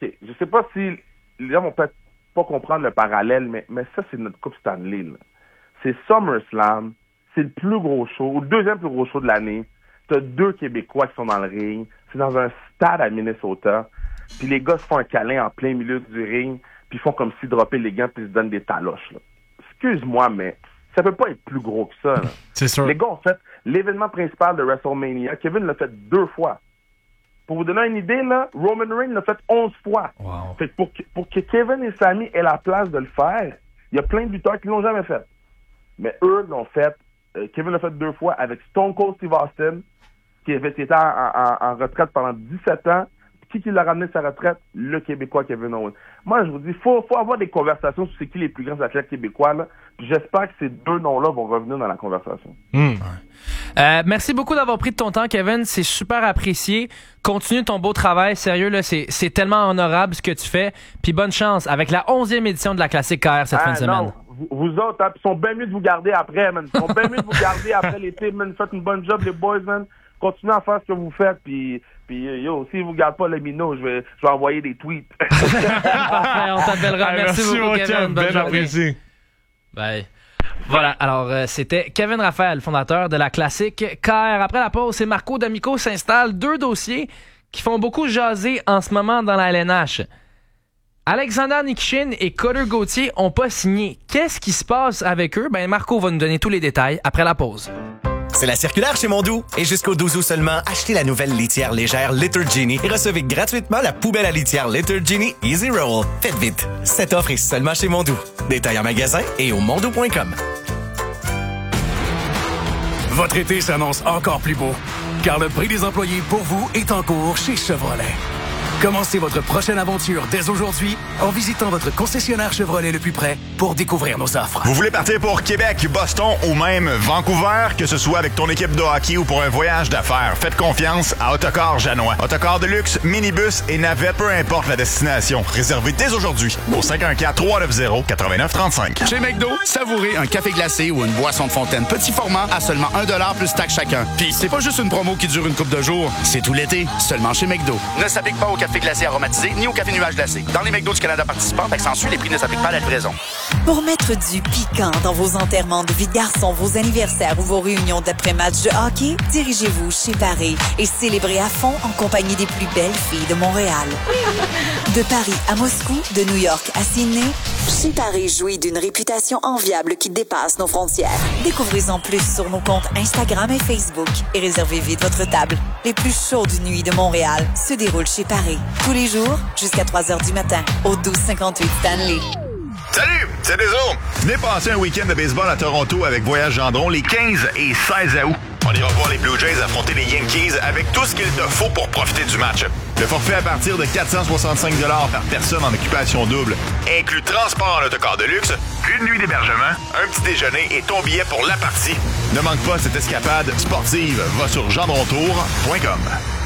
OK, je sais pas si les gens vont peut-être pas comprendre le parallèle, mais, mais ça, c'est notre Coupe Stanley. Là. C'est SummerSlam, c'est le plus gros show, le deuxième plus gros show de l'année. T'as deux Québécois qui sont dans le ring. C'est dans un stade à Minnesota. Puis les gars se font un câlin en plein milieu du ring, puis ils font comme s'ils droppaient les gants, puis ils se donnent des taloches. Là. Excuse-moi, mais ça peut pas être plus gros que ça. Là. C'est sûr. Les gars ont fait l'événement principal de WrestleMania. Kevin l'a fait deux fois. Pour vous donner une idée, là, Roman Reigns l'a fait onze fois. Wow. Fait que pour, que, pour que Kevin et Sami aient la place de le faire, il y a plein de lutteurs qui l'ont jamais fait. Mais eux l'ont fait. Euh, Kevin l'a fait deux fois avec Stone Cold Steve Austin, qui avait été en, en, en retraite pendant dix-sept ans. Qui qui l'a ramené de sa retraite? Le Québécois Kevin Owens. Moi, je vous dis, il faut, faut avoir des conversations sur c'est qui les plus grands athlètes québécois. Là. Puis j'espère que ces deux noms-là vont revenir dans la conversation. Mmh. Euh, merci beaucoup d'avoir pris de ton temps, Kevin. C'est super apprécié. Continue ton beau travail. Sérieux, là, c'est, c'est tellement honorable ce que tu fais. Puis bonne chance avec la onzième édition de la Classique K R cette ah, fin de semaine. Non. Vous, vous autres, hein, ils sont bien mieux de vous garder après, man. Ils sont bien mieux de vous garder après l'été, man. Faites une bonne job, les boys, man. Continuez à faire ce que vous faites, puis, puis yo, si vous ne gardez pas le minot, je vais, je vais envoyer des tweets. Parfait, on t'appellera. Ah, merci, merci beaucoup, Kevin. Kevin. Bonne apprécié. Bye. Voilà, alors euh, c'était Kevin Raphaël, fondateur de la Classique K R. Après la pause, c'est Marco D'Amico s'installe. Deux dossiers qui font beaucoup jaser en ce moment dans la L N H. Alexander Nikishin et Cutter Gauthier ont pas signé. Qu'est-ce qui se passe avec eux? Ben Marco va nous donner tous les détails après la pause. C'est la circulaire chez Mondou. Et jusqu'au douze août seulement, achetez la nouvelle litière légère Litter Genie et recevez gratuitement la poubelle à litière Litter Genie Easy Roll. Faites vite. Cette offre est seulement chez Mondou. Détails en magasin et au mondou point com. Votre été s'annonce encore plus beau, car le prix des employés pour vous est en cours chez Chevrolet. Commencez votre prochaine aventure dès aujourd'hui en visitant votre concessionnaire Chevrolet le plus près pour découvrir nos offres. Vous voulez partir pour Québec, Boston ou même Vancouver, que ce soit avec ton équipe de hockey ou pour un voyage d'affaires, faites confiance à Autocar Janois. Autocar de luxe, minibus et navette, peu importe la destination. Réservez dès aujourd'hui au cinq un quatre, trois neuf zéro, neuf neuf trois cinq. Chez McDo, savourez un café glacé ou une boisson de fontaine petit format à seulement un dollar plus taxe chacun. Puis c'est pas juste une promo qui dure une couple de jours, c'est tout l'été, seulement chez McDo. Ne s'applique pas au café glacé aromatisé ni au café nuage glacé. Dans les McDo du Canada participants, s'ensuit, les prix ne s'appliquent pas à la livraison. Pour mettre du piquant dans vos enterrements de vie de garçon, vos anniversaires ou vos réunions d'après-match de hockey, dirigez-vous chez Paris et célébrez à fond en compagnie des plus belles filles de Montréal. De Paris à Moscou, de New York à Sydney, chez Paris jouit d'une réputation enviable qui dépasse nos frontières. Découvrez-en plus sur nos comptes Instagram et Facebook et réservez vite votre table. Les plus chaudes nuits de Montréal se déroulent chez Paris. Tous les jours, jusqu'à trois heures du matin, au douze cinquante-huit Stanley. Salut, c'est Deso. Venez passer un week-end de baseball à Toronto avec Voyage Gendron les quinze et seize août. On ira voir les Blue Jays affronter les Yankees avec tout ce qu'il te faut pour profiter du match. Le forfait à partir de quatre cent soixante-cinq dollars par personne en occupation double inclut transport en autocar de luxe, une nuit d'hébergement, un petit déjeuner et ton billet pour la partie. Ne manque pas cette escapade sportive. Va sur gendrontour point com.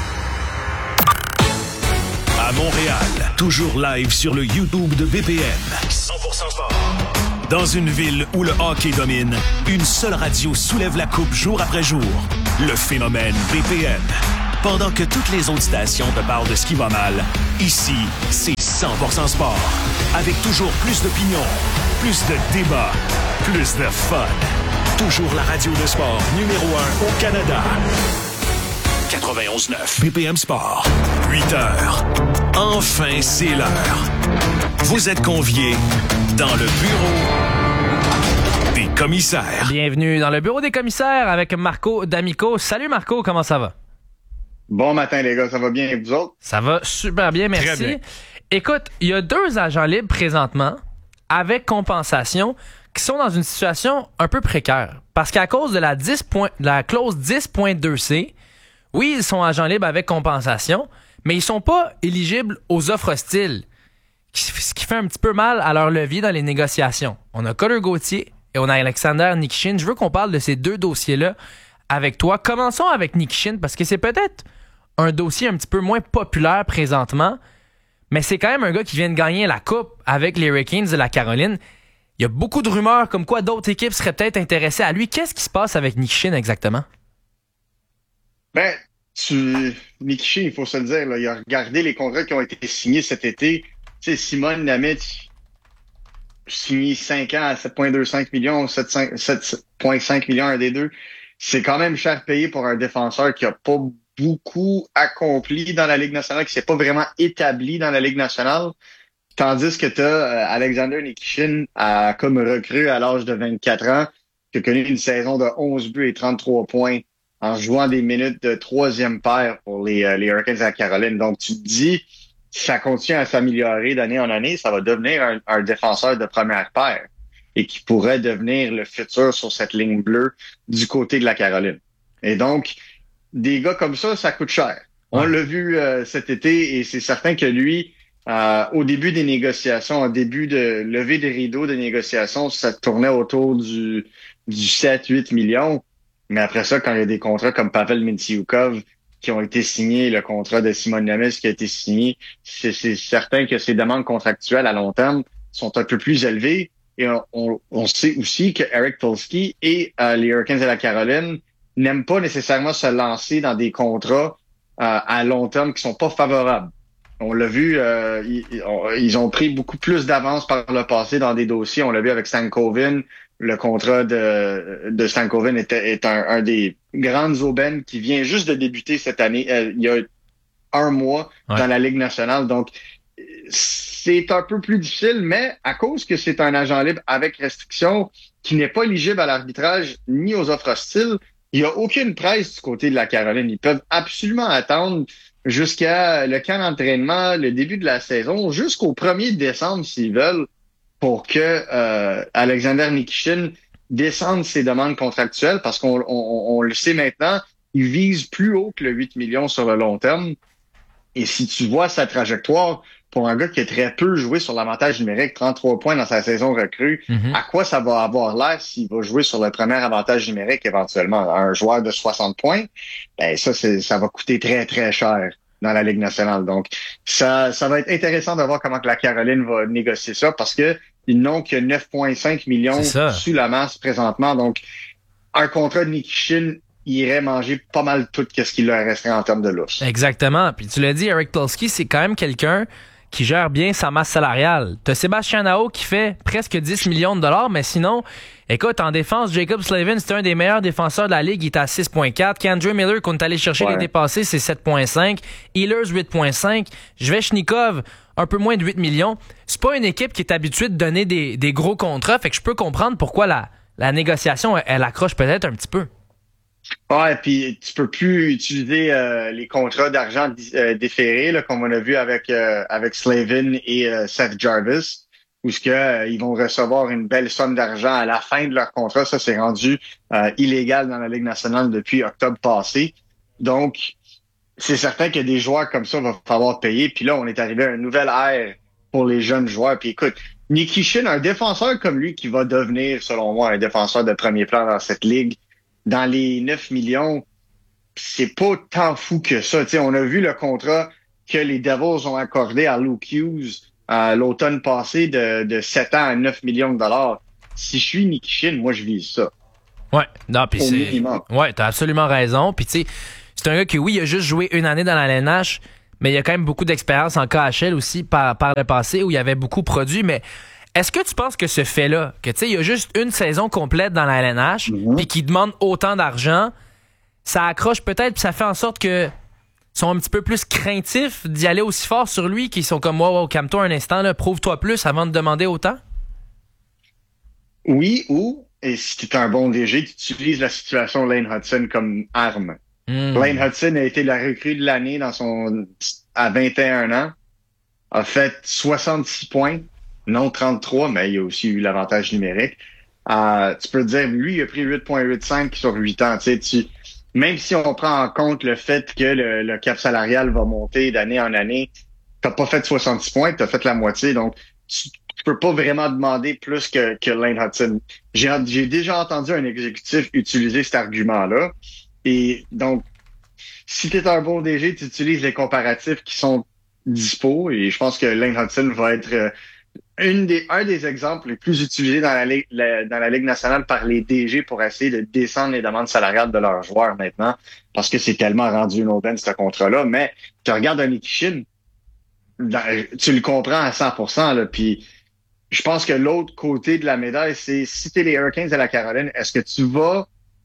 À Montréal, toujours live sur le YouTube de B P M. cent pour cent sport. Dans une ville où le hockey domine, une seule radio soulève la coupe jour après jour. Le phénomène B P M. Pendant que toutes les autres stations te parlent de ce qui va mal, ici, c'est cent pour cent sport. Avec toujours plus d'opinions, plus de débats, plus de fun. Toujours la radio de sport numéro un au Canada. quatre-vingt-onze neuf B P M Sport. huit heures. Enfin, c'est l'heure. Vous êtes conviés dans le bureau des commissaires. Bienvenue dans le bureau des commissaires avec Marco D'Amico. Salut Marco, comment ça va? Bon matin les gars, ça va bien et vous autres? Ça va super bien, merci. Très bien. Écoute, il y a deux agents libres présentement avec compensation qui sont dans une situation un peu précaire. Parce qu'à cause de la, dix point, de la clause dix point deux C, oui, ils sont agents libres avec compensation, mais ils sont pas éligibles aux offres hostiles, ce qui fait un petit peu mal à leur levier dans les négociations. On a Cutter Gauthier et on a Alexander Nikishin. Je veux qu'on parle de ces deux dossiers-là avec toi. Commençons avec Nikishin, parce que c'est peut-être un dossier un petit peu moins populaire présentement, mais c'est quand même un gars qui vient de gagner la coupe avec les Hurricanes de la Caroline. Il y a beaucoup de rumeurs comme quoi d'autres équipes seraient peut-être intéressées à lui. Qu'est-ce qui se passe avec Nikishin exactement? Ben, tu, Nikishin, il faut se le dire, là, il a regardé les contrats qui ont été signés cet été. Tu sais, Simon Nemeth, signé cinq ans à sept virgule vingt-cinq millions, sept virgule cinq millions, un des deux. C'est quand même cher payé pour un défenseur qui a pas beaucoup accompli dans la Ligue nationale, qui s'est pas vraiment établi dans la Ligue nationale. Tandis que tu as Alexander Nikishin à, comme recrue à l'âge de vingt-quatre ans, qui a connu une saison de onze buts et trente-trois points en jouant des minutes de troisième paire pour les, les Hurricanes de la Caroline. Donc, tu te dis, si ça continue à s'améliorer d'année en année, ça va devenir un, un défenseur de première paire et qui pourrait devenir le futur sur cette ligne bleue du côté de la Caroline. Et donc, des gars comme ça, ça coûte cher. On l'a vu euh, cet été et c'est certain que lui, euh, au début des négociations, au début de lever des rideaux de négociations, ça tournait autour du, du sept huit millions. Mais après ça, quand il y a des contrats comme Pavel Mintyukov qui ont été signés, le contrat de Simon Nemeth qui a été signé, c'est, c'est certain que ces demandes contractuelles à long terme sont un peu plus élevées. Et on, on, on sait aussi que Eric Tulsky et euh, les Hurricanes de la Caroline n'aiment pas nécessairement se lancer dans des contrats euh, à long terme qui sont pas favorables. On l'a vu, euh, ils, ils ont pris beaucoup plus d'avance par le passé dans des dossiers. On l'a vu avec Stankoven. Le contrat de, de Stankoven est, est un, un des grandes aubaines qui vient juste de débuter cette année, euh, il y a un mois ouais. dans la Ligue nationale. Donc, c'est un peu plus difficile, mais à cause que c'est un agent libre avec restriction qui n'est pas éligible à l'arbitrage ni aux offres hostiles, il n'y a aucune presse du côté de la Caroline. Ils peuvent absolument attendre jusqu'à le camp d'entraînement, le début de la saison, jusqu'au premier décembre s'ils veulent, pour que euh, Alexander Nikishin descende ses demandes contractuelles, parce qu'on on, on le sait maintenant, il vise plus haut que le huit millions sur le long terme. Et si tu vois sa trajectoire, pour un gars qui a très peu joué sur l'avantage numérique, trente-trois points dans sa saison recrue, mm-hmm. à quoi ça va avoir l'air s'il va jouer sur le premier avantage numérique éventuellement? Un joueur de soixante points, ben ça, c'est, ça va coûter très, très cher dans la Ligue nationale. Donc, ça, ça va être intéressant de voir comment que la Caroline va négocier ça, parce que ils n'ont que neuf virgule cinq millions sous la masse présentement. Donc, un contrat de Nikishin irait manger pas mal tout ce qu'il leur resterait en termes de lousse. Exactement. Puis tu l'as dit, Eric Tulsky, c'est quand même quelqu'un qui gère bien sa masse salariale. T'as Sébastien Aho qui fait presque dix millions de dollars, mais sinon, écoute, en défense, Jacob Slavin, c'est un des meilleurs défenseurs de la Ligue, il est à six virgule quatre. K'Andre Miller, qu'on est allé chercher ouais. l'été passé, c'est sept virgule cinq. Ehlers, huit virgule cinq. Svechnikov, un peu moins de huit millions. C'est pas une équipe qui est habituée de donner des, des gros contrats, fait que je peux comprendre pourquoi la, la négociation, elle, elle accroche peut-être un petit peu. Ouais, puis tu peux plus utiliser euh, les contrats d'argent euh, déférés, là, comme on a vu avec euh, avec Slavin et euh, Seth Jarvis, où ce que euh, ils vont recevoir une belle somme d'argent à la fin de leur contrat. Ça, c'est rendu euh, illégal dans la Ligue nationale depuis octobre passé. Donc, c'est certain que des joueurs comme ça vont falloir payer. Puis là, on est arrivé à une nouvelle ère pour les jeunes joueurs. Puis écoute, Nikishin, un défenseur comme lui qui va devenir, selon moi, un défenseur de premier plan dans cette ligue, dans les neuf millions, c'est pas tant fou que ça. T'sais, on a vu le contrat que les Devils ont accordé à Luke Hughes euh, l'automne passé de, de sept ans à neuf millions de dollars. Si je suis Nikishin, moi, je vise ça. Ouais, non, puis c'est... Minimum. Ouais, t'as absolument raison. Puis tu sais, c'est un gars qui, oui, il a juste joué une année dans la L N H, mais il a quand même beaucoup d'expérience en K H L aussi par, par le passé où il avait beaucoup produit, mais... Est-ce que tu penses que ce fait-là, que tu sais, il y a juste une saison complète dans la L N H, mm-hmm. puis qui demande autant d'argent, ça accroche peut-être, puis ça fait en sorte que sont un petit peu plus craintifs d'y aller aussi fort sur lui, qu'ils sont comme moi, wow, calme-toi un instant, là, prouve-toi plus avant de demander autant? Oui, ou, et si tu es un bon D G, tu utilises la situation de Lane Hudson comme arme. Mm. Lane Hudson a été la recrue de l'année dans son à vingt et un ans, a fait soixante-six points. Non trente-trois, mais il y a aussi eu l'avantage numérique. Euh, tu peux te dire, lui, il a pris huit virgule quatre-vingt-cinq sur huit ans. Tu sais, tu, même si on prend en compte le fait que le, le cap salarial va monter d'année en année, t'as pas fait soixante-six points, t'as fait la moitié. Donc, tu, tu peux pas vraiment demander plus que, que Lane Hudson. J'ai, j'ai déjà entendu un exécutif utiliser cet argument-là. Et donc, si t'es un bon D G, tu utilises les comparatifs qui sont dispo. Et je pense que Lane Hudson va être... Euh, une des, un des exemples les plus utilisés dans la, Ligue, la, dans la Ligue nationale par les D G pour essayer de descendre les demandes salariales de leurs joueurs maintenant, parce que c'est tellement rendu une aubaine, ce contrat-là. Mais tu regardes un Nikishin, tu le comprends à cent pour cent, là, puis je pense que l'autre côté de la médaille, c'est si t'es les Hurricanes de la Caroline, est-ce que tu vas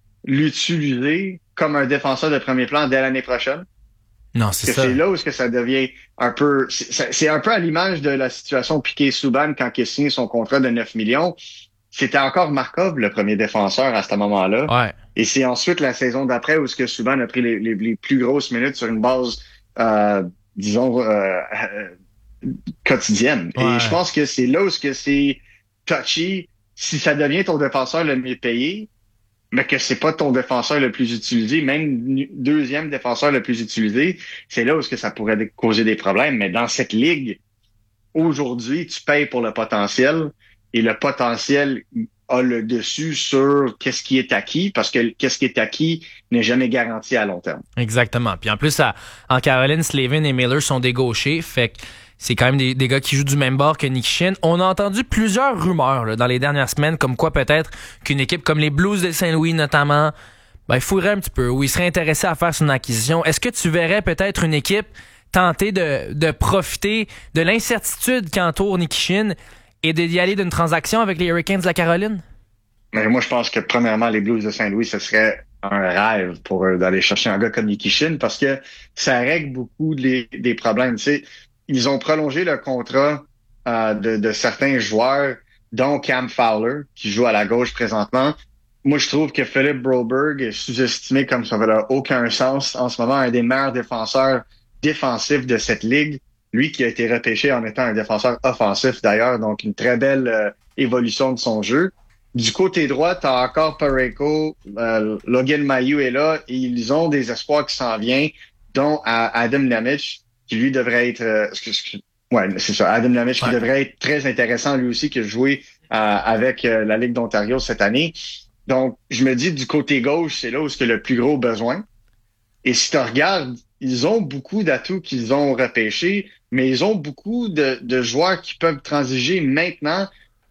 l'utiliser comme un défenseur de premier plan dès l'année prochaine? Non, c'est ça. C'est là où est-ce que ça devient un peu... C'est, c'est un peu à l'image de la situation Piquet-Souban quand il a signé son contrat de neuf millions. C'était encore Markov, le premier défenseur à ce moment-là. Ouais. Et c'est ensuite la saison d'après où est-ce que Souban a pris les, les, les plus grosses minutes sur une base, euh, disons, euh, euh, quotidienne. Ouais. Et je pense que c'est là où est-ce que c'est touchy. Si ça devient ton défenseur le mieux payé, mais que c'est pas ton défenseur le plus utilisé, même deuxième défenseur le plus utilisé, c'est là où est-ce que ça pourrait causer des problèmes. Mais dans cette ligue, aujourd'hui, tu payes pour le potentiel et le potentiel a le dessus sur qu'est-ce qui est acquis, parce que qu'est-ce qui est acquis n'est jamais garanti à long terme. Exactement. Puis en plus, à, en Caroline, Slavin et Miller sont des gauchers, fait que c'est quand même des, des gars qui jouent du même bord que Nikishin. On a entendu plusieurs rumeurs là, dans les dernières semaines, comme quoi peut-être qu'une équipe comme les Blues de Saint-Louis notamment, ben, fouillerait un petit peu, ou ils seraient intéressés à faire son acquisition. Est-ce que tu verrais peut-être une équipe tenter de, de profiter de l'incertitude qui entoure Nikishin et d'y aller d'une transaction avec les Hurricanes de la Caroline? Mais moi, je pense que premièrement, les Blues de Saint-Louis, ce serait un rêve pour eux d'aller chercher un gars comme Nikishin, parce que ça règle beaucoup des, des problèmes. Tu sais, ils ont prolongé le contrat euh, de, de certains joueurs, dont Cam Fowler, qui joue à la gauche présentement. Moi, je trouve que Philip Broberg est sous-estimé comme ça n'a aucun sens. En ce moment, un des meilleurs défenseurs défensifs de cette ligue. Lui qui a été repêché en étant un défenseur offensif d'ailleurs, donc une très belle euh, évolution de son jeu. Du côté droit, tu as encore Parayko, euh, Logan Mailloux est là, et ils ont des espoirs qui s'en viennent, dont à Adam Nemic, qui lui devrait être... Euh, ouais, c'est ça, Adam Nemic, ouais. qui devrait être très intéressant lui aussi, qui a joué euh, avec euh, la Ligue d'Ontario cette année. Donc, je me dis, du côté gauche, c'est là où c'est le plus gros besoin. Et si tu regardes, ils ont beaucoup d'atouts qu'ils ont repêchés, mais ils ont beaucoup de, de joueurs qui peuvent transiger maintenant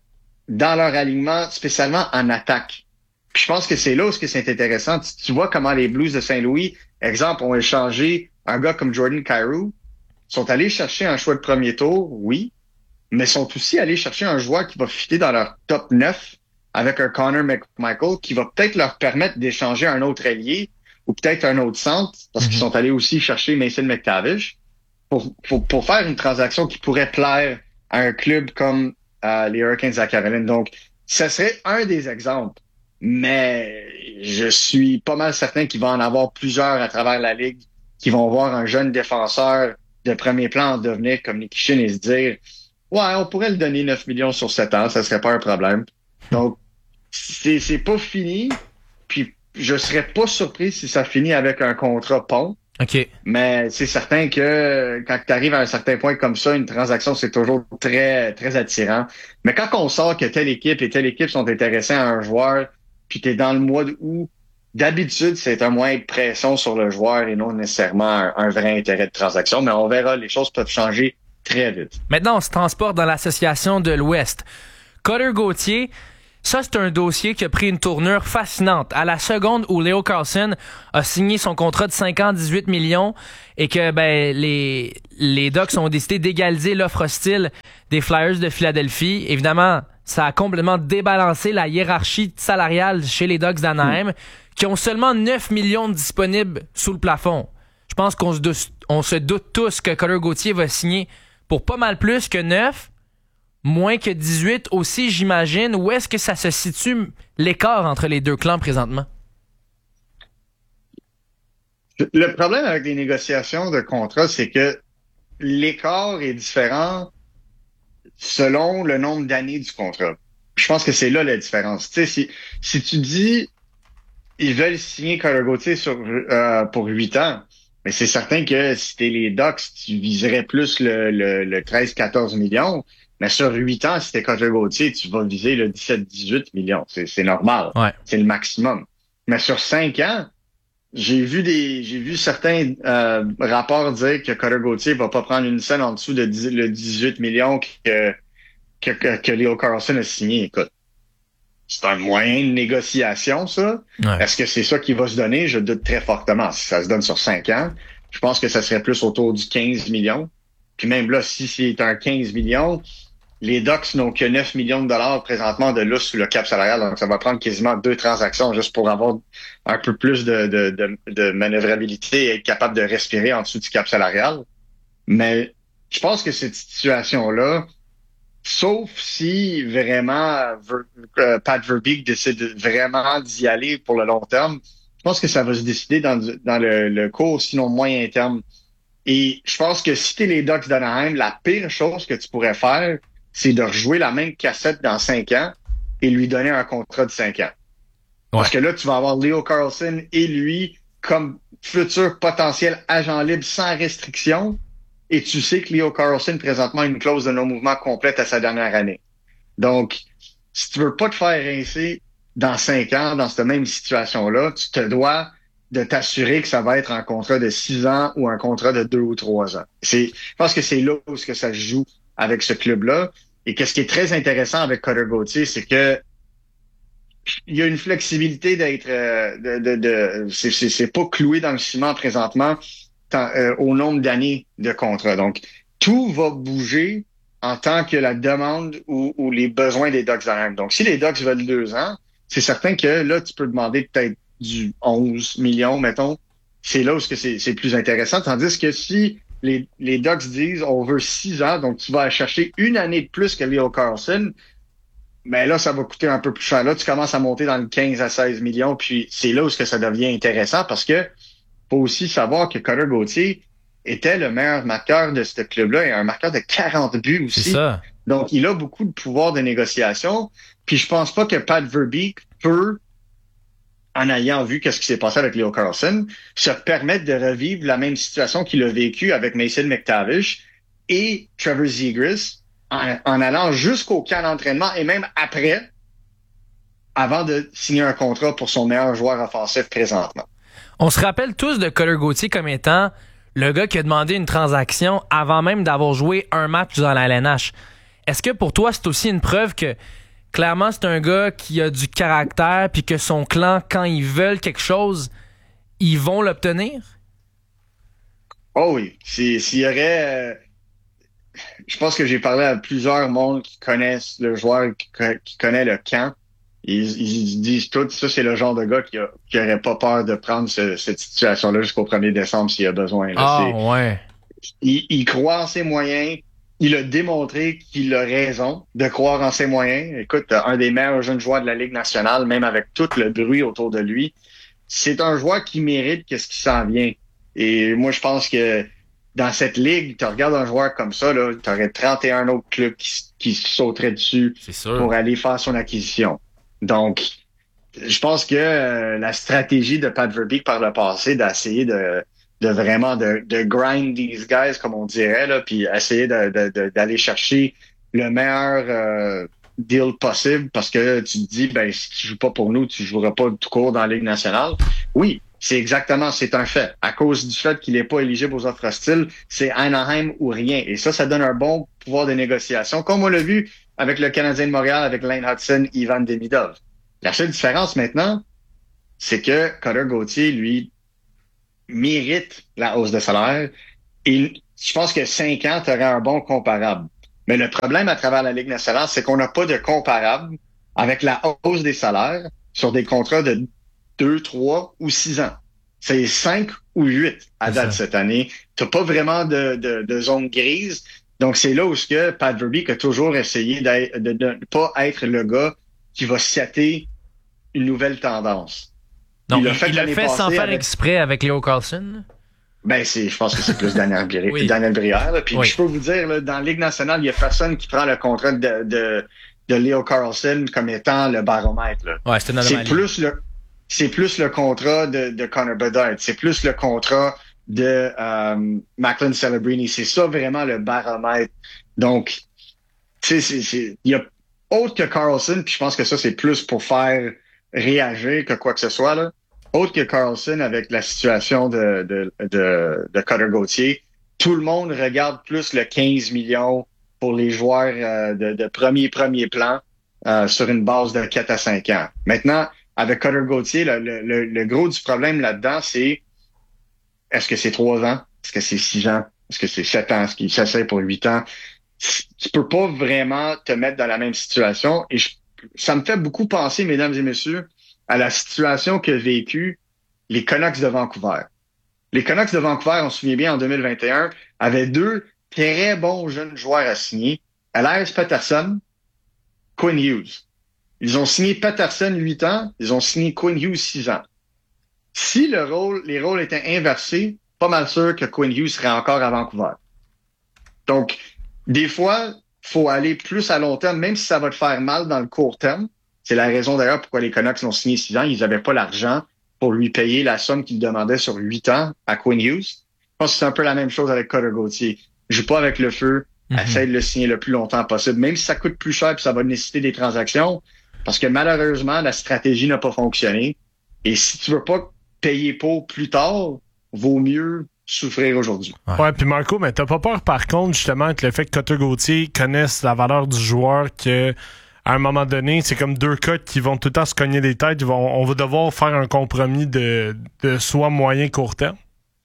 dans leur alignement, spécialement en attaque. Puis je pense que c'est là où c'est intéressant. Tu, tu vois comment les Blues de Saint-Louis, exemple, ont échangé un gars comme Jordan Kyrou, sont allés chercher un choix de premier tour, oui, mais sont aussi allés chercher un joueur qui va fitter dans leur top neuf avec un Connor McMichael qui va peut-être leur permettre d'échanger un autre ailier ou peut-être un autre centre, parce mm-hmm. qu'ils sont allés aussi chercher Mason McTavish pour, pour, pour faire une transaction qui pourrait plaire à un club comme euh, les Hurricanes de la Caroline. Donc, ça serait un des exemples, mais je suis pas mal certain qu'il va en avoir plusieurs à travers la Ligue qui vont voir un jeune défenseur de premier plan en devenir comme Nikishin et se dire « Ouais, on pourrait le donner neuf millions sur sept ans, ça serait pas un problème. » Donc, c'est, c'est pas fini, puis je serais pas surpris si ça finit avec un contrat pont. OK. Mais c'est certain que quand tu arrives à un certain point comme ça, une transaction, c'est toujours très, très attirant. Mais quand on sort que telle équipe et telle équipe sont intéressés à un joueur, puis t'es dans le mois où d'habitude, c'est un moyen de pression sur le joueur et non nécessairement un, un vrai intérêt de transaction. Mais on verra, les choses peuvent changer très vite. Maintenant, on se transporte dans l'association de l'Ouest. Cutter Gauthier, ça, c'est un dossier qui a pris une tournure fascinante. À la seconde où Leo Carlsson a signé son contrat de cinq ans, dix-huit millions, et que ben les les Ducks ont décidé d'égaliser l'offre hostile des Flyers de Philadelphie, évidemment, ça a complètement débalancé la hiérarchie salariale chez les Ducks d'Anaheim, mmh. qui ont seulement neuf millions de disponibles sous le plafond. Je pense qu'on se doute, on se doute tous que Cutter Gauthier va signer pour pas mal plus que neuf, moins que dix-huit aussi, j'imagine. Où est-ce que ça se situe, l'écart entre les deux clans présentement? Le problème avec les négociations de contrat, c'est que l'écart est différent selon le nombre d'années du contrat. Je pense que c'est là la différence. Tu sais, si, si tu dis ils veulent signer Cutter Gauthier sur, euh, pour huit ans, mais c'est certain que si t'es les Ducks, tu viserais plus le, le, le treize quatorze millions. Mais sur huit ans, si t'es Cutter Gauthier, tu vas viser le dix-sept dix-huit millions. C'est, c'est normal. Ouais. C'est le maximum. Mais sur cinq ans, j'ai vu des, j'ai vu certains euh, rapports dire que Cutter Gauthier va pas prendre une scène en dessous de dix, le dix-huit millions que, que, que, que Leo Carlsson a signé, écoute, c'est un moyen de négociation, ça. Ouais. Est-ce que c'est ça qui va se donner? Je doute très fortement. Si ça se donne sur cinq ans, je pense que ça serait plus autour du quinze millions. Puis même là, si c'est un quinze millions, les Ducks n'ont que neuf millions de dollars présentement de lousse sous le cap salarial. Donc, ça va prendre quasiment deux transactions juste pour avoir un peu plus de, de, de, de manœuvrabilité et être capable de respirer en dessous du cap salarial. Mais je pense que cette situation-là, sauf si vraiment euh, Pat Verbeek décide vraiment d'y aller pour le long terme, je pense que ça va se décider dans, dans le, le court, sinon moyen terme. Et je pense que si t'es les Ducks d'Anaheim, la pire chose que tu pourrais faire, c'est de rejouer la même cassette dans cinq ans et lui donner un contrat de cinq ans. Ouais. Parce que là, tu vas avoir Leo Carlsson et lui comme futur potentiel agent libre sans restriction. Et tu sais que Leo Carlsson, présentement, a une clause de non-mouvement complète à sa dernière année. Donc, si tu veux pas te faire rincer dans cinq ans, dans cette même situation-là, tu te dois de t'assurer que ça va être un contrat de six ans ou un contrat de deux ou trois ans. C'est, je pense que c'est là où que ça se joue avec ce club-là. Et qu'est-ce qui est très intéressant avec Cutter Gauthier, c'est que il y a une flexibilité d'être, euh, de, de, de c'est, c'est, c'est pas cloué dans le ciment présentement. Euh, au nombre d'années de contrat. Donc, tout va bouger en tant que la demande ou, ou les besoins des Ducks d'Anaheim. Donc, si les Ducks veulent deux ans, c'est certain que là, tu peux demander peut-être du onze millions, mettons. C'est là où c'est, c'est plus intéressant. Tandis que si les, les Ducks disent on veut six ans, donc tu vas chercher une année de plus que Leo Carlsson, mais là, ça va coûter un peu plus cher. Là, tu commences à monter dans le quinze à seize millions, puis c'est là où ça devient intéressant parce que faut aussi savoir que Cutter Gauthier était le meilleur marqueur de ce club-là et un marqueur de quarante buts aussi. C'est ça. Donc, il a beaucoup de pouvoir de négociation. Puis, je pense pas que Pat Verbeek peut, en ayant vu qu'est-ce qui s'est passé avec Leo Carlsson, se permettre de revivre la même situation qu'il a vécu avec Mason McTavish et Trevor Zegras en, en allant jusqu'au camp d'entraînement et même après, avant de signer un contrat pour son meilleur joueur offensif présentement. On se rappelle tous de Cutter Gauthier comme étant le gars qui a demandé une transaction avant même d'avoir joué un match dans la L N H. Est-ce que pour toi, c'est aussi une preuve que clairement, c'est un gars qui a du caractère puis que son clan, quand ils veulent quelque chose, ils vont l'obtenir? Oh oui. C'est, s'il y aurait... Euh, je pense que j'ai parlé à plusieurs mondes qui connaissent le joueur, qui, qui connaît le camp. Ils, ils disent tout, ça c'est le genre de gars qui, a, qui aurait pas peur de prendre ce, cette situation-là jusqu'au premier décembre s'il y a besoin. Là. Ah c'est, ouais. Il, il croit en ses moyens. Il a démontré qu'il a raison de croire en ses moyens. Écoute, un des meilleurs jeunes joueurs de la Ligue nationale, même avec tout le bruit autour de lui. C'est un joueur qui mérite qu'est-ce qui s'en vient. Et moi, je pense que dans cette ligue, tu regardes un joueur comme ça, là, tu aurais trente et un autres clubs qui, qui sauteraient dessus pour aller faire son acquisition. Donc, je pense que euh, la stratégie de Pat Verbeek par le passé d'essayer de, de vraiment de, de grind these guys, comme on dirait, là, puis essayer de, de, de, d'aller chercher le meilleur euh, deal possible parce que tu te dis, ben si tu joues pas pour nous, tu joueras pas tout court dans la Ligue nationale. Oui, c'est exactement, c'est un fait. À cause du fait qu'il est pas éligible aux offres hostiles, c'est Anaheim ou rien. Et ça, ça donne un bon pouvoir de négociation, comme on l'a vu avec le Canadien de Montréal, avec Lane Hudson, Ivan Demidov. La seule différence maintenant, c'est que Cutter Gauthier, lui, mérite la hausse de salaire. Et je pense que cinq ans, tu aurais un bon comparable. Mais le problème à travers la Ligue nationale, c'est qu'on n'a pas de comparable avec la hausse des salaires sur des contrats de deux, trois ou six ans. C'est cinq ou huit à date cette année. Tu n'as pas vraiment de, de, de zone grise. Donc, c'est là où ce que Pat Verbeek a toujours essayé de ne pas être le gars qui va setter une nouvelle tendance. Donc, il l'a fait, il l'a fait sans faire avec... exprès avec Leo Carlsson? Ben, c'est, je pense que c'est plus Daniel Brière. oui. Daniel Brière. Puis oui. Je peux vous dire, là, dans la Ligue nationale, il y a personne qui prend le contrat de, de, de Leo Carlsson comme étant le baromètre. Là. Ouais, c'est, c'est plus le, c'est plus le contrat de, de Connor Bedard. C'est plus le contrat de euh, Macklin Celebrini. C'est ça vraiment le baromètre. Donc, tu sais, c'est, c'est, il y a autre que Carlsson, puis je pense que ça, c'est plus pour faire réagir que quoi que ce soit, là. Autre que Carlsson avec la situation de, de, de, de Cutter Gauthier, tout le monde regarde plus le quinze millions pour les joueurs euh, de, de premier, premier plan euh, sur une base de quatre à cinq ans. Maintenant, avec Cutter Gauthier, le, le, le gros du problème là-dedans, c'est est-ce que c'est trois ans? Est-ce que c'est six ans? Est-ce que c'est sept ans? Est-ce qu'il s'essaie pour huit ans? Tu peux pas vraiment te mettre dans la même situation. Et je, ça me fait beaucoup penser, mesdames et messieurs, à la situation que vécu les Canucks de Vancouver. Les Canucks de Vancouver, on se souvient bien, en deux mille vingt et un, avaient deux très bons jeunes joueurs à signer. Elias Pettersson, Quinn Hughes. Ils ont signé Pettersson huit ans, ils ont signé Quinn Hughes six ans. Si le rôle, les rôles étaient inversés, pas mal sûr que Quinn Hughes serait encore à Vancouver. Donc, des fois, faut aller plus à long terme, même si ça va te faire mal dans le court terme. C'est la raison d'ailleurs pourquoi les Canucks l'ont signé six ans. Ils n'avaient pas l'argent pour lui payer la somme qu'il demandait sur huit ans à Quinn Hughes. Je pense que c'est un peu la même chose avec Cutter Gauthier. Joue pas avec le feu, mm-hmm. essaie de le signer le plus longtemps possible, même si ça coûte plus cher et ça va nécessiter des transactions, parce que malheureusement, la stratégie n'a pas fonctionné. Et si tu veux pas payer pour plus tard, vaut mieux souffrir aujourd'hui. Ouais, ouais puis Marco, mais t'as pas peur par contre justement que le fait que Cutter Gauthier connaisse la valeur du joueur, que à un moment donné, c'est comme deux cas qui vont tout le temps se cogner les têtes, ils vont, on va devoir faire un compromis de, de soit moyen court terme?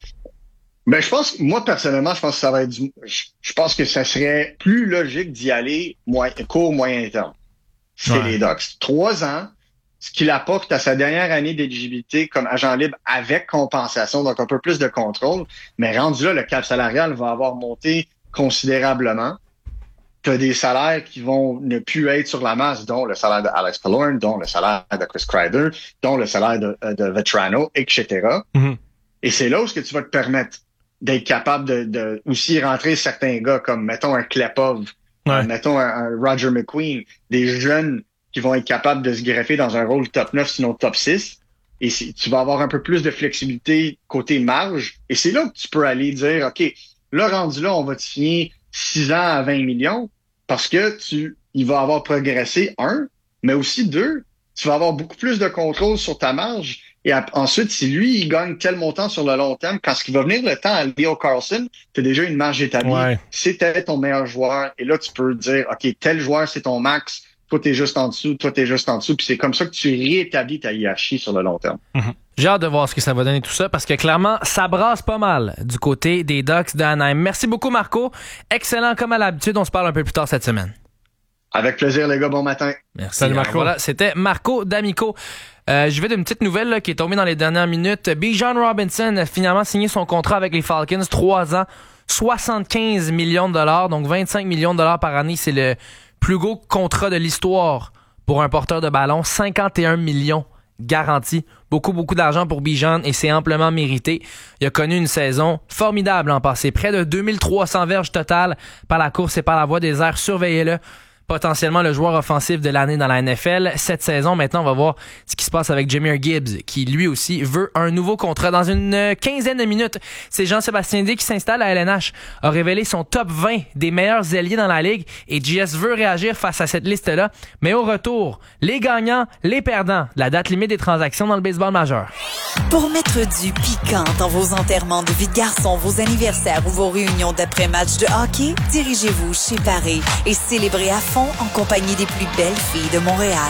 Ben, je pense, moi, personnellement, je pense que ça va être du, je, je pense que ça serait plus logique d'y aller moyen, court, moyen terme. C'est ouais. les Ducks. Trois ans, ce qu'il apporte à sa dernière année d'éligibilité comme agent libre avec compensation, donc un peu plus de contrôle, mais rendu là, le cap salarial va avoir monté considérablement. Tu as des salaires qui vont ne plus être sur la masse, dont le salaire de Alex Killorn, dont le salaire de Chris Kreider, dont le salaire de, de Vetrano, et cetera. Mm-hmm. Et c'est là où ce que tu vas te permettre d'être capable de, de aussi rentrer certains gars comme, mettons, un Klepov, ouais. euh, mettons, un, un Roger McQueen, des jeunes qui vont être capables de se greffer dans un rôle top neuf, sinon top six. Et tu vas avoir un peu plus de flexibilité côté marge. Et c'est là que tu peux aller dire, OK, là, rendu là, on va te signer six ans à vingt millions parce que tu, il va avoir progressé, un, mais aussi deux, tu vas avoir beaucoup plus de contrôle sur ta marge. Et ensuite, si lui, il gagne tel montant sur le long terme, quand ce qui va venir le temps à Leo Carlson, tu as déjà une marge établie. Ouais. C'était ton meilleur joueur. Et là, tu peux dire, OK, tel joueur, c'est ton max. Toi, t'es juste en dessous. Toi, t'es juste en dessous. Puis c'est comme ça que tu réétablis ta hiérarchie sur le long terme. Mm-hmm. J'ai hâte de voir ce que ça va donner tout ça parce que clairement, ça brasse pas mal du côté des Ducks d'Anaheim. Merci beaucoup, Marco. Excellent comme à l'habitude. On se parle un peu plus tard cette semaine. Avec plaisir, les gars. Bon matin. Merci. Salut, Marco. Alors, voilà, c'était Marco D'Amico. Euh, je vais d'une petite nouvelle là, qui est tombée dans les dernières minutes. Bijan Robinson a finalement signé son contrat avec les Falcons. Trois ans, soixante-quinze millions de dollars. Donc vingt-cinq millions de dollars par année. C'est le plus gros contrat de l'histoire pour un porteur de ballon. cinquante et un millions garantis. Beaucoup, beaucoup d'argent pour Bijan et c'est amplement mérité. Il a connu une saison formidable en passé. Près de deux mille trois cents verges totales par la course et par la voie des airs. Surveillez-le. Potentiellement le joueur offensif de l'année dans la N F L. Cette saison, maintenant, on va voir ce qui se passe avec Jahmyr Gibbs, qui lui aussi veut un nouveau contrat. Dans une quinzaine de minutes, c'est Jean-Sébastien Dé qui s'installe à L N H, a révélé son top vingt des meilleurs ailiers dans la Ligue et J S veut réagir face à cette liste-là. Mais au retour, les gagnants, les perdants, la date limite des transactions dans le baseball majeur. Pour mettre du piquant dans vos enterrements de vie de garçon, vos anniversaires ou vos réunions d'après-match de hockey, dirigez-vous chez Paris et célébrez à fond en compagnie des plus belles filles de Montréal.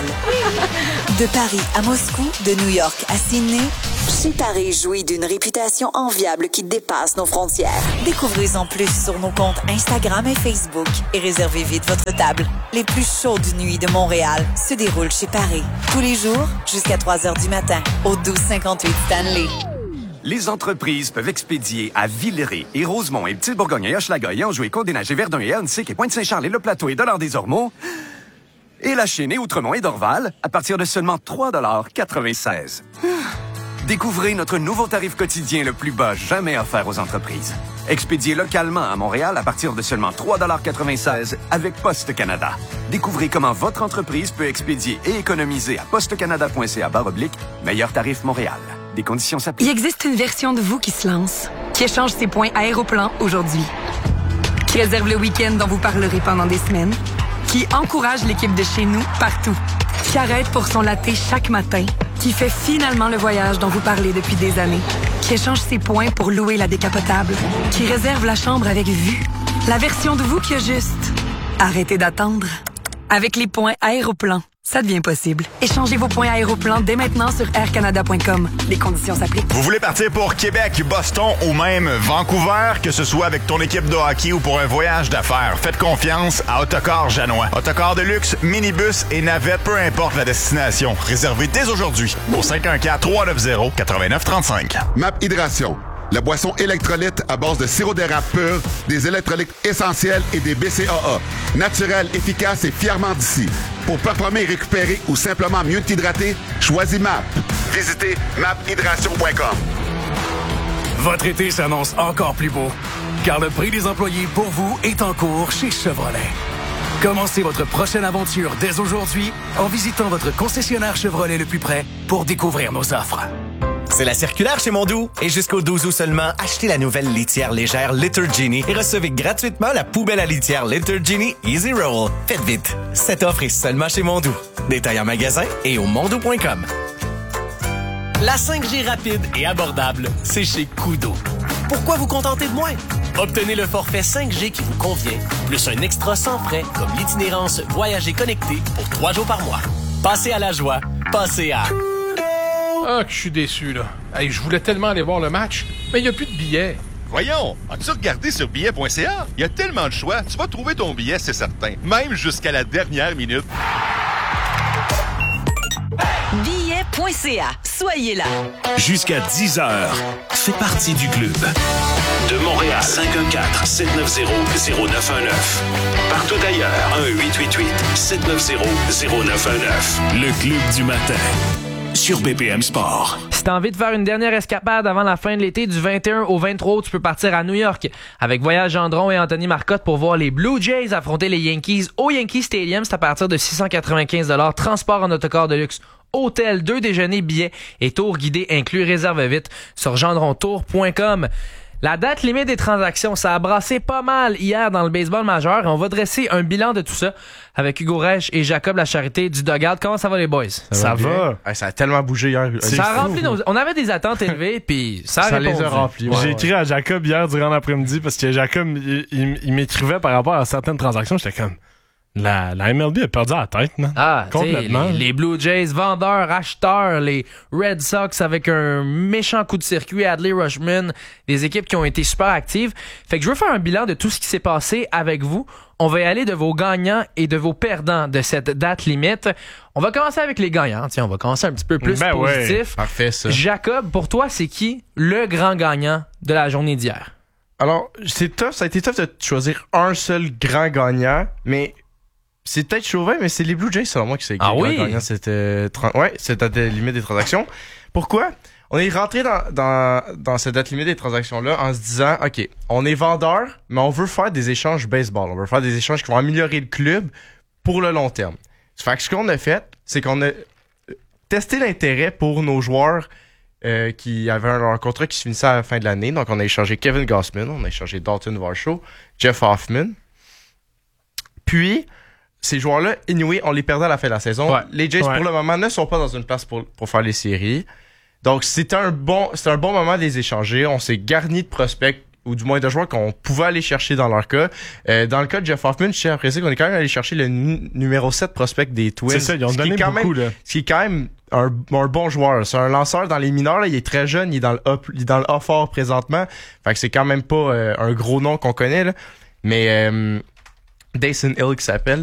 De Paris à Moscou, de New York à Sydney, chez Paris jouit d'une réputation enviable qui dépasse nos frontières. Découvrez-en plus sur nos comptes Instagram et Facebook et réservez vite votre table. Les plus chaudes nuits de Montréal se déroulent chez Paris. Tous les jours, jusqu'à trois heures du matin, au douze cinquante-huit Stanley. Les entreprises peuvent expédier à Villeray et Rosemont et Petite-Bourgogne et Hochelaga et Anjou et Côte-des-Neiges et Verdun et Ahuntsic et Pointe-Saint-Charles et Le Plateau et Dollard-des-Ormeaux et La Chine et Outremont et Dorval à partir de seulement trois dollars quatre-vingt-seize. Découvrez notre nouveau tarif quotidien le plus bas jamais offert aux entreprises. Expédié localement à Montréal à partir de seulement trois dollars quatre-vingt-seize avec Poste Canada. Découvrez comment votre entreprise peut expédier et économiser à postecanada.ca barre oblique meilleur tarif Montréal. Des conditions s'appliquent. Il existe une version de vous qui se lance, qui échange ses points Aéroplan aujourd'hui, qui réserve le week-end dont vous parlerez pendant des semaines, qui encourage l'équipe de chez nous partout, qui arrête pour son latte chaque matin, qui fait finalement le voyage dont vous parlez depuis des années, qui échange ses points pour louer la décapotable, qui réserve la chambre avec vue. La version de vous qui a juste Arrêtez d'attendre. Avec les points Aéroplan, ça devient possible. Échangez vos points Aéroplan dès maintenant sur air canada point com. Les conditions s'appliquent. Vous voulez partir pour Québec, Boston ou même Vancouver, que ce soit avec ton équipe de hockey ou pour un voyage d'affaires, faites confiance à Autocar Janois. Autocar de luxe, minibus et navette, peu importe la destination. Réservez dès aujourd'hui au cinq un quatre, trois neuf zéro, neuf neuf trois cinq. Map Hydration, la boisson électrolyte à base de sirop d'érable pur, des électrolytes essentiels et des B C A A. Naturel, efficace et fièrement d'ici. Pour performer et récupérer ou simplement mieux t'hydrater, choisis M A P. Visitez map hydration point com. Votre été s'annonce encore plus beau, car le prix des employés pour vous est en cours chez Chevrolet. Commencez votre prochaine aventure dès aujourd'hui en visitant votre concessionnaire Chevrolet le plus près pour découvrir nos offres. C'est la circulaire chez Mondou. Et jusqu'au douze août seulement, achetez la nouvelle litière légère Litter Genie et recevez gratuitement la poubelle à litière Litter Genie Easy Roll. Faites vite. Cette offre est seulement chez Mondou. Détail en magasin et au mondou point com. La cinq G rapide et abordable, c'est chez Kudo. Pourquoi vous contenter de moins? Obtenez le forfait cinq G qui vous convient, plus un extra sans frais comme l'itinérance Voyager connecté pour trois jours par mois. Passez à la joie. Passez à... Ah, que je suis déçu, là. Hey, je voulais tellement aller voir le match, mais il n'y a plus de billets. Voyons, as-tu regardé sur billet point c a? Il y a tellement de choix, tu vas trouver ton billet, c'est certain. Même jusqu'à la dernière minute. billet point c a. Soyez là. Jusqu'à dix heures, fais partie du club. De Montréal, cinq un quatre, sept neuf zéro, zéro neuf un neuf. Partout ailleurs, un huit huit huit, sept neuf zéro, zéro neuf un neuf. Le club du matin. Sur B P M Sport. Si t'as envie de faire une dernière escapade avant la fin de l'été, du vingt et un au vingt-trois août, tu peux partir à New York avec Voyage Gendron et Anthony Marcotte pour voir les Blue Jays affronter les Yankees au Yankee Stadium. C'est à partir de six cent quatre-vingt-quinze dollars. Transport en autocar de luxe, hôtel, deux déjeuners, billets et tours guidés inclus. Réserve vite sur gendron tour point com. La date limite des transactions, ça a brassé pas mal hier dans le baseball majeur. Et on va dresser un bilan de tout ça avec Hugo Reich et Jacob Lacharité du Dugout. Comment ça va les boys? Ça, ça va. va. Hey, ça a tellement bougé hier. Ça a rempli nos... On avait des attentes élevées, puis ça a ça répondu. les a remplis. Ouais, J'ai ouais. écrit à Jacob hier durant l'après-midi parce que Jacob, il, il, il m'écrivait par rapport à certaines transactions. J'étais comme... La, la M L B a perdu la tête, man. Ah, complètement. Les, les Blue Jays, vendeurs, acheteurs, les Red Sox avec un méchant coup de circuit, Adley Rutschman, des équipes qui ont été super actives. Fait que je veux faire un bilan de tout ce qui s'est passé avec vous. On va y aller de vos gagnants et de vos perdants de cette date limite. On va commencer avec les gagnants. Tiens, on va commencer un petit peu plus ben positif. Ouais, parfait, ça. Jacob, pour toi, c'est qui le grand gagnant de la journée d'hier? Alors, c'est tough. Ça a été tough de choisir un seul grand gagnant, mais... C'est peut-être chauvin, mais c'est les Blue Jays, selon moi, qui c'est ah oui? gagnant. C'était ouais, cette date limite des transactions. Pourquoi? On est rentré dans, dans, dans cette date limite des transactions-là en se disant, OK, on est vendeur, mais on veut faire des échanges baseball. On veut faire des échanges qui vont améliorer le club pour le long terme. Fait que ce qu'on a fait, c'est qu'on a testé l'intérêt pour nos joueurs euh, qui avaient un, un contrat qui se finissait à la fin de l'année. Donc, on a échangé Kevin Gausman, on a échangé Dalton Varsho, Jeff Hoffman. Puis... Ces joueurs-là, anyway, on les perdait à la fin de la saison. Ouais. Les Jays, ouais. pour le moment, ne sont pas dans une place pour, pour faire les séries. Donc, c'était un bon, c'était un bon moment de les échanger. On s'est garni de prospects, ou du moins de joueurs qu'on pouvait aller chercher dans leur cas. Euh, dans le cas de Jeff Hoffman, je tiens à préciser qu'on est quand même allé chercher le n- numéro sept prospect des Twins. C'est ça, ils ont donné beaucoup, même, là. Ce qui est quand même un, un bon joueur. C'est un lanceur dans les mineurs, là. Il est très jeune, il est dans le A, il est dans le A fort présentement. Fait que c'est quand même pas euh, un gros nom qu'on connaît, là. Mais, euh, Dyson Hill qui s'appelle.